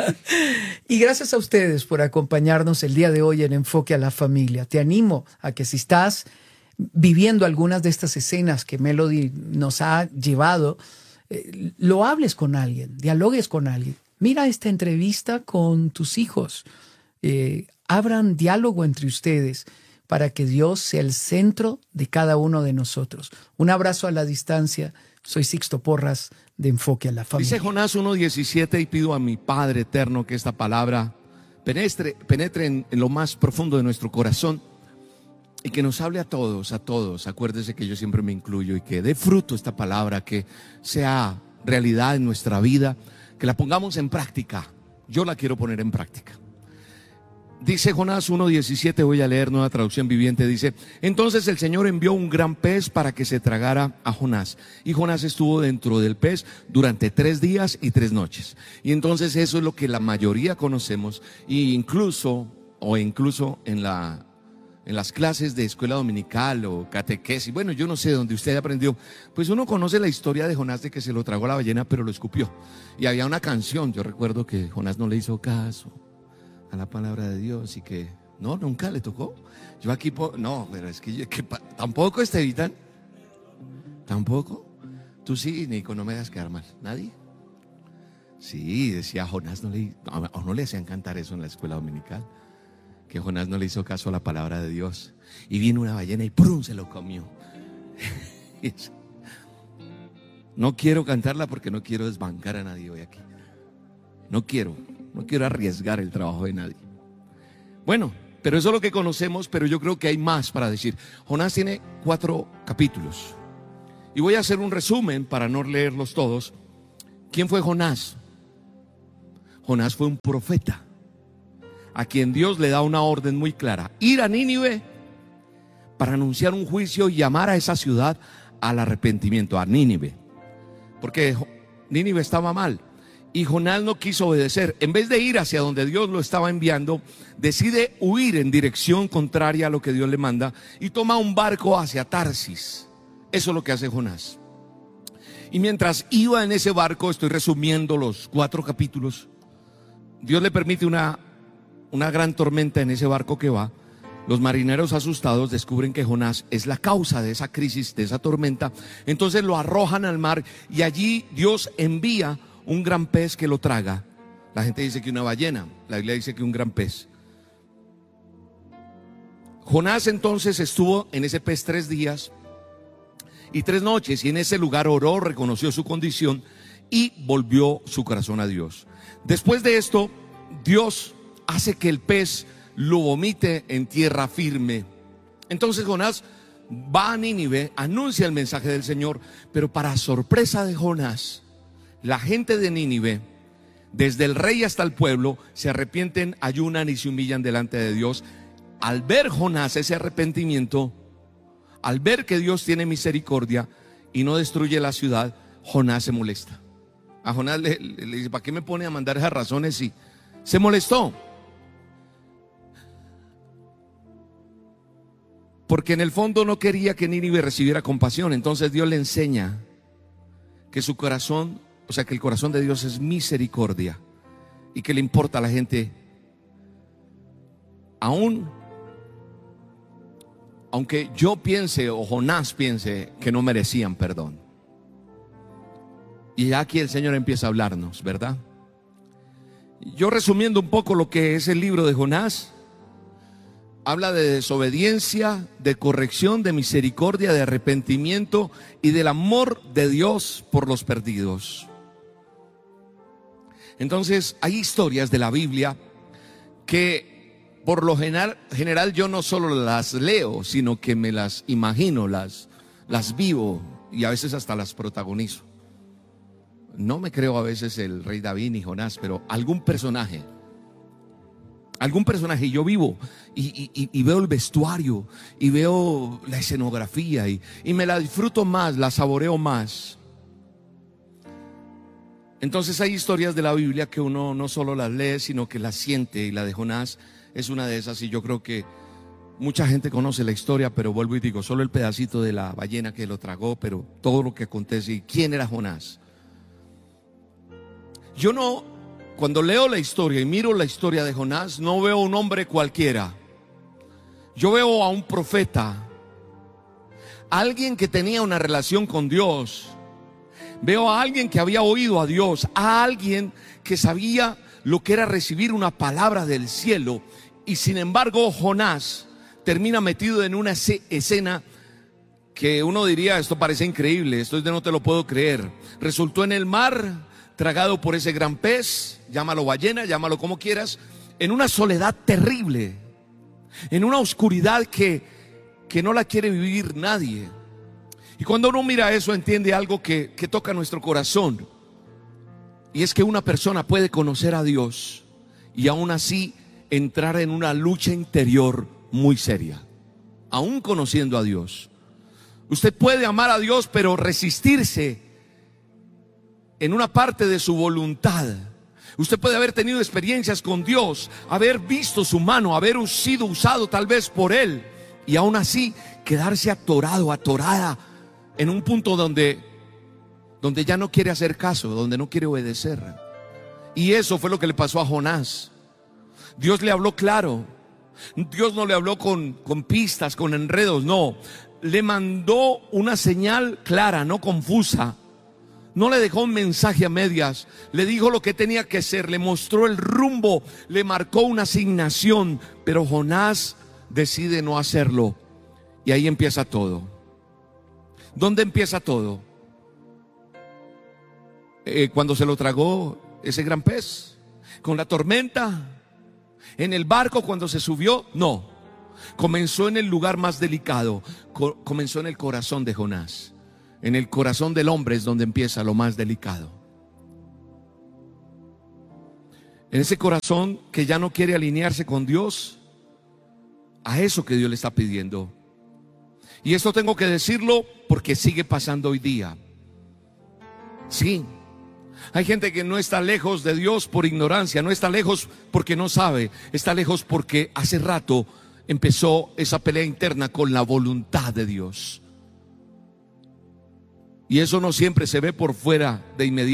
Y gracias a ustedes por acompañarnos el día de hoy en Enfoque a la Familia. Te animo a que si estás viviendo algunas de estas escenas que Melody nos ha llevado, eh, lo hables con alguien, dialogues con alguien. Mira esta entrevista con tus hijos. Eh, abran diálogo entre ustedes para que Dios sea el centro de cada uno de nosotros. Un abrazo a la distancia. Soy Sixto Porras de Enfoque a la Familia. Dice Jonás uno diecisiete, y pido a mi Padre eterno que esta palabra penetre, penetre en, en lo más profundo de nuestro corazón y que nos hable a todos, a todos. Acuérdese que yo siempre me incluyo, y que dé fruto esta palabra, que sea realidad en nuestra vida, que la pongamos en práctica. Yo la quiero poner en práctica. Dice Jonás uno diecisiete, voy a leer Nueva Traducción Viviente, dice: entonces el Señor envió un gran pez para que se tragara a Jonás, y Jonás estuvo dentro del pez durante tres días y tres noches. Y entonces eso es lo que la mayoría conocemos, y incluso, o incluso en la en las clases de escuela dominical o catequesis, bueno, yo no sé dónde usted aprendió, pues uno conoce la historia de Jonás, de que se lo tragó la ballena pero lo escupió. Y había una canción, yo recuerdo que Jonás no le hizo caso a la palabra de Dios, y que no, nunca le tocó. Yo aquí, no, pero es que, yo, que tampoco, Estevitan, tampoco. Tú sí, Nico, no me hagas quedar mal. ¿Nadie? Sí, decía Jonás, no le, a no le hacían cantar eso en la escuela dominical, que Jonás no le hizo caso a la palabra de Dios. Y vino una ballena y ¡prum!, se lo comió. No quiero cantarla porque no quiero desbancar a nadie hoy aquí. No quiero, no quiero arriesgar el trabajo de nadie. Bueno, pero eso es lo que conocemos, pero yo creo que hay más para decir. Jonás tiene cuatro capítulos. Y voy a hacer un resumen para no leerlos todos. ¿Quién fue Jonás? Jonás fue un profeta a quien Dios le da una orden muy clara: ir a Nínive para anunciar un juicio y llamar a esa ciudad al arrepentimiento, a Nínive, porque Nínive estaba mal y Jonás no quiso obedecer. En vez de ir hacia donde Dios lo estaba enviando, decide huir en dirección contraria a lo que Dios le manda y toma un barco hacia Tarsis. Eso es lo que hace Jonás. Y mientras iba en ese barco, estoy resumiendo los cuatro capítulos, Dios le permite una, una gran tormenta en ese barco que va. Los marineros, asustados, descubren que Jonás es la causa de esa crisis, de esa tormenta. Entonces lo arrojan al mar y allí Dios envía un gran pez que lo traga. La gente dice que una ballena, la Biblia dice que un gran pez. Jonás entonces estuvo en ese pez tres días y tres noches, y en ese lugar oró, reconoció su condición y volvió su corazón a Dios. Después de esto, Dios hace que el pez lo vomite en tierra firme. Entonces Jonás va a Nínive, anuncia el mensaje del Señor, pero para sorpresa de Jonás, la gente de Nínive, desde el rey hasta el pueblo, se arrepienten, ayunan y se humillan delante de Dios. Al ver Jonás ese arrepentimiento, al ver que Dios tiene misericordia y no destruye la ciudad, Jonás se molesta. A Jonás le, le, le dice: ¿para qué me pone a mandar esas razones? Sí, se molestó. Porque en el fondo no quería que Nínive recibiera compasión. Entonces Dios le enseña que su corazón, o sea que el corazón de Dios es misericordia y que le importa a la gente, aún aunque yo piense o Jonás piense que no merecían perdón. Y aquí el Señor empieza a hablarnos, ¿verdad? Yo, resumiendo un poco lo que es el libro de Jonás, habla de desobediencia, de corrección, de misericordia, de arrepentimiento y del amor de Dios por los perdidos. Entonces hay historias de la Biblia que por lo general, general yo no solo las leo, sino que me las imagino, las, las vivo y a veces hasta las protagonizo. No me creo a veces el rey David ni Jonás, pero algún personaje, algún personaje yo vivo y, y, y veo el vestuario y veo la escenografía y, y me la disfruto más, la saboreo más. Entonces hay historias de la Biblia que uno no solo las lee, sino que las siente, y la de Jonás es una de esas. Y yo creo que mucha gente conoce la historia, pero vuelvo y digo, solo el pedacito de la ballena que lo tragó, pero todo lo que acontece. ¿Y quién era Jonás? Yo no, cuando leo la historia y miro la historia de Jonás, no veo un hombre cualquiera. Yo veo a un profeta, alguien que tenía una relación con Dios. Veo a alguien que había oído a Dios, a alguien que sabía lo que era recibir una palabra del cielo. Y sin embargo Jonás termina metido en una escena que uno diría: esto parece increíble, esto no te lo puedo creer. Resultó en el mar, tragado por ese gran pez, llámalo ballena, llámalo como quieras, en una soledad terrible, en una oscuridad que, que no la quiere vivir nadie. Y cuando uno mira eso, entiende algo que, que toca nuestro corazón. Y es que una persona puede conocer a Dios y aún así entrar en una lucha interior muy seria, aún conociendo a Dios. Usted puede amar a Dios, pero resistirse en una parte de su voluntad. Usted puede haber tenido experiencias con Dios, haber visto su mano, haber sido usado tal vez por Él, y aún así quedarse atorado, atorada en un punto donde, donde ya no quiere hacer caso, donde no quiere obedecer. Y eso fue lo que le pasó a Jonás. Dios le habló claro. Dios no le habló con, con pistas, con enredos, no. Le mandó una señal clara, no confusa. No le dejó un mensaje a medias, le dijo lo que tenía que hacer, le mostró el rumbo, le marcó una asignación, pero Jonás decide no hacerlo. Y ahí empieza todo. ¿Dónde empieza todo? Eh, cuando se lo tragó ese gran pez, con la tormenta, en el barco cuando se subió. No, comenzó en el lugar más delicado, co- comenzó en el corazón de Jonás. En el corazón del hombre es donde empieza lo más delicado. En ese corazón que ya no quiere alinearse con Dios, a eso que Dios le está pidiendo. Y esto tengo que decirlo porque sigue pasando hoy día. Sí, hay gente que no está lejos de Dios por ignorancia, no está lejos porque no sabe, está lejos porque hace rato empezó esa pelea interna con la voluntad de Dios. Y eso no siempre se ve por fuera de inmediato.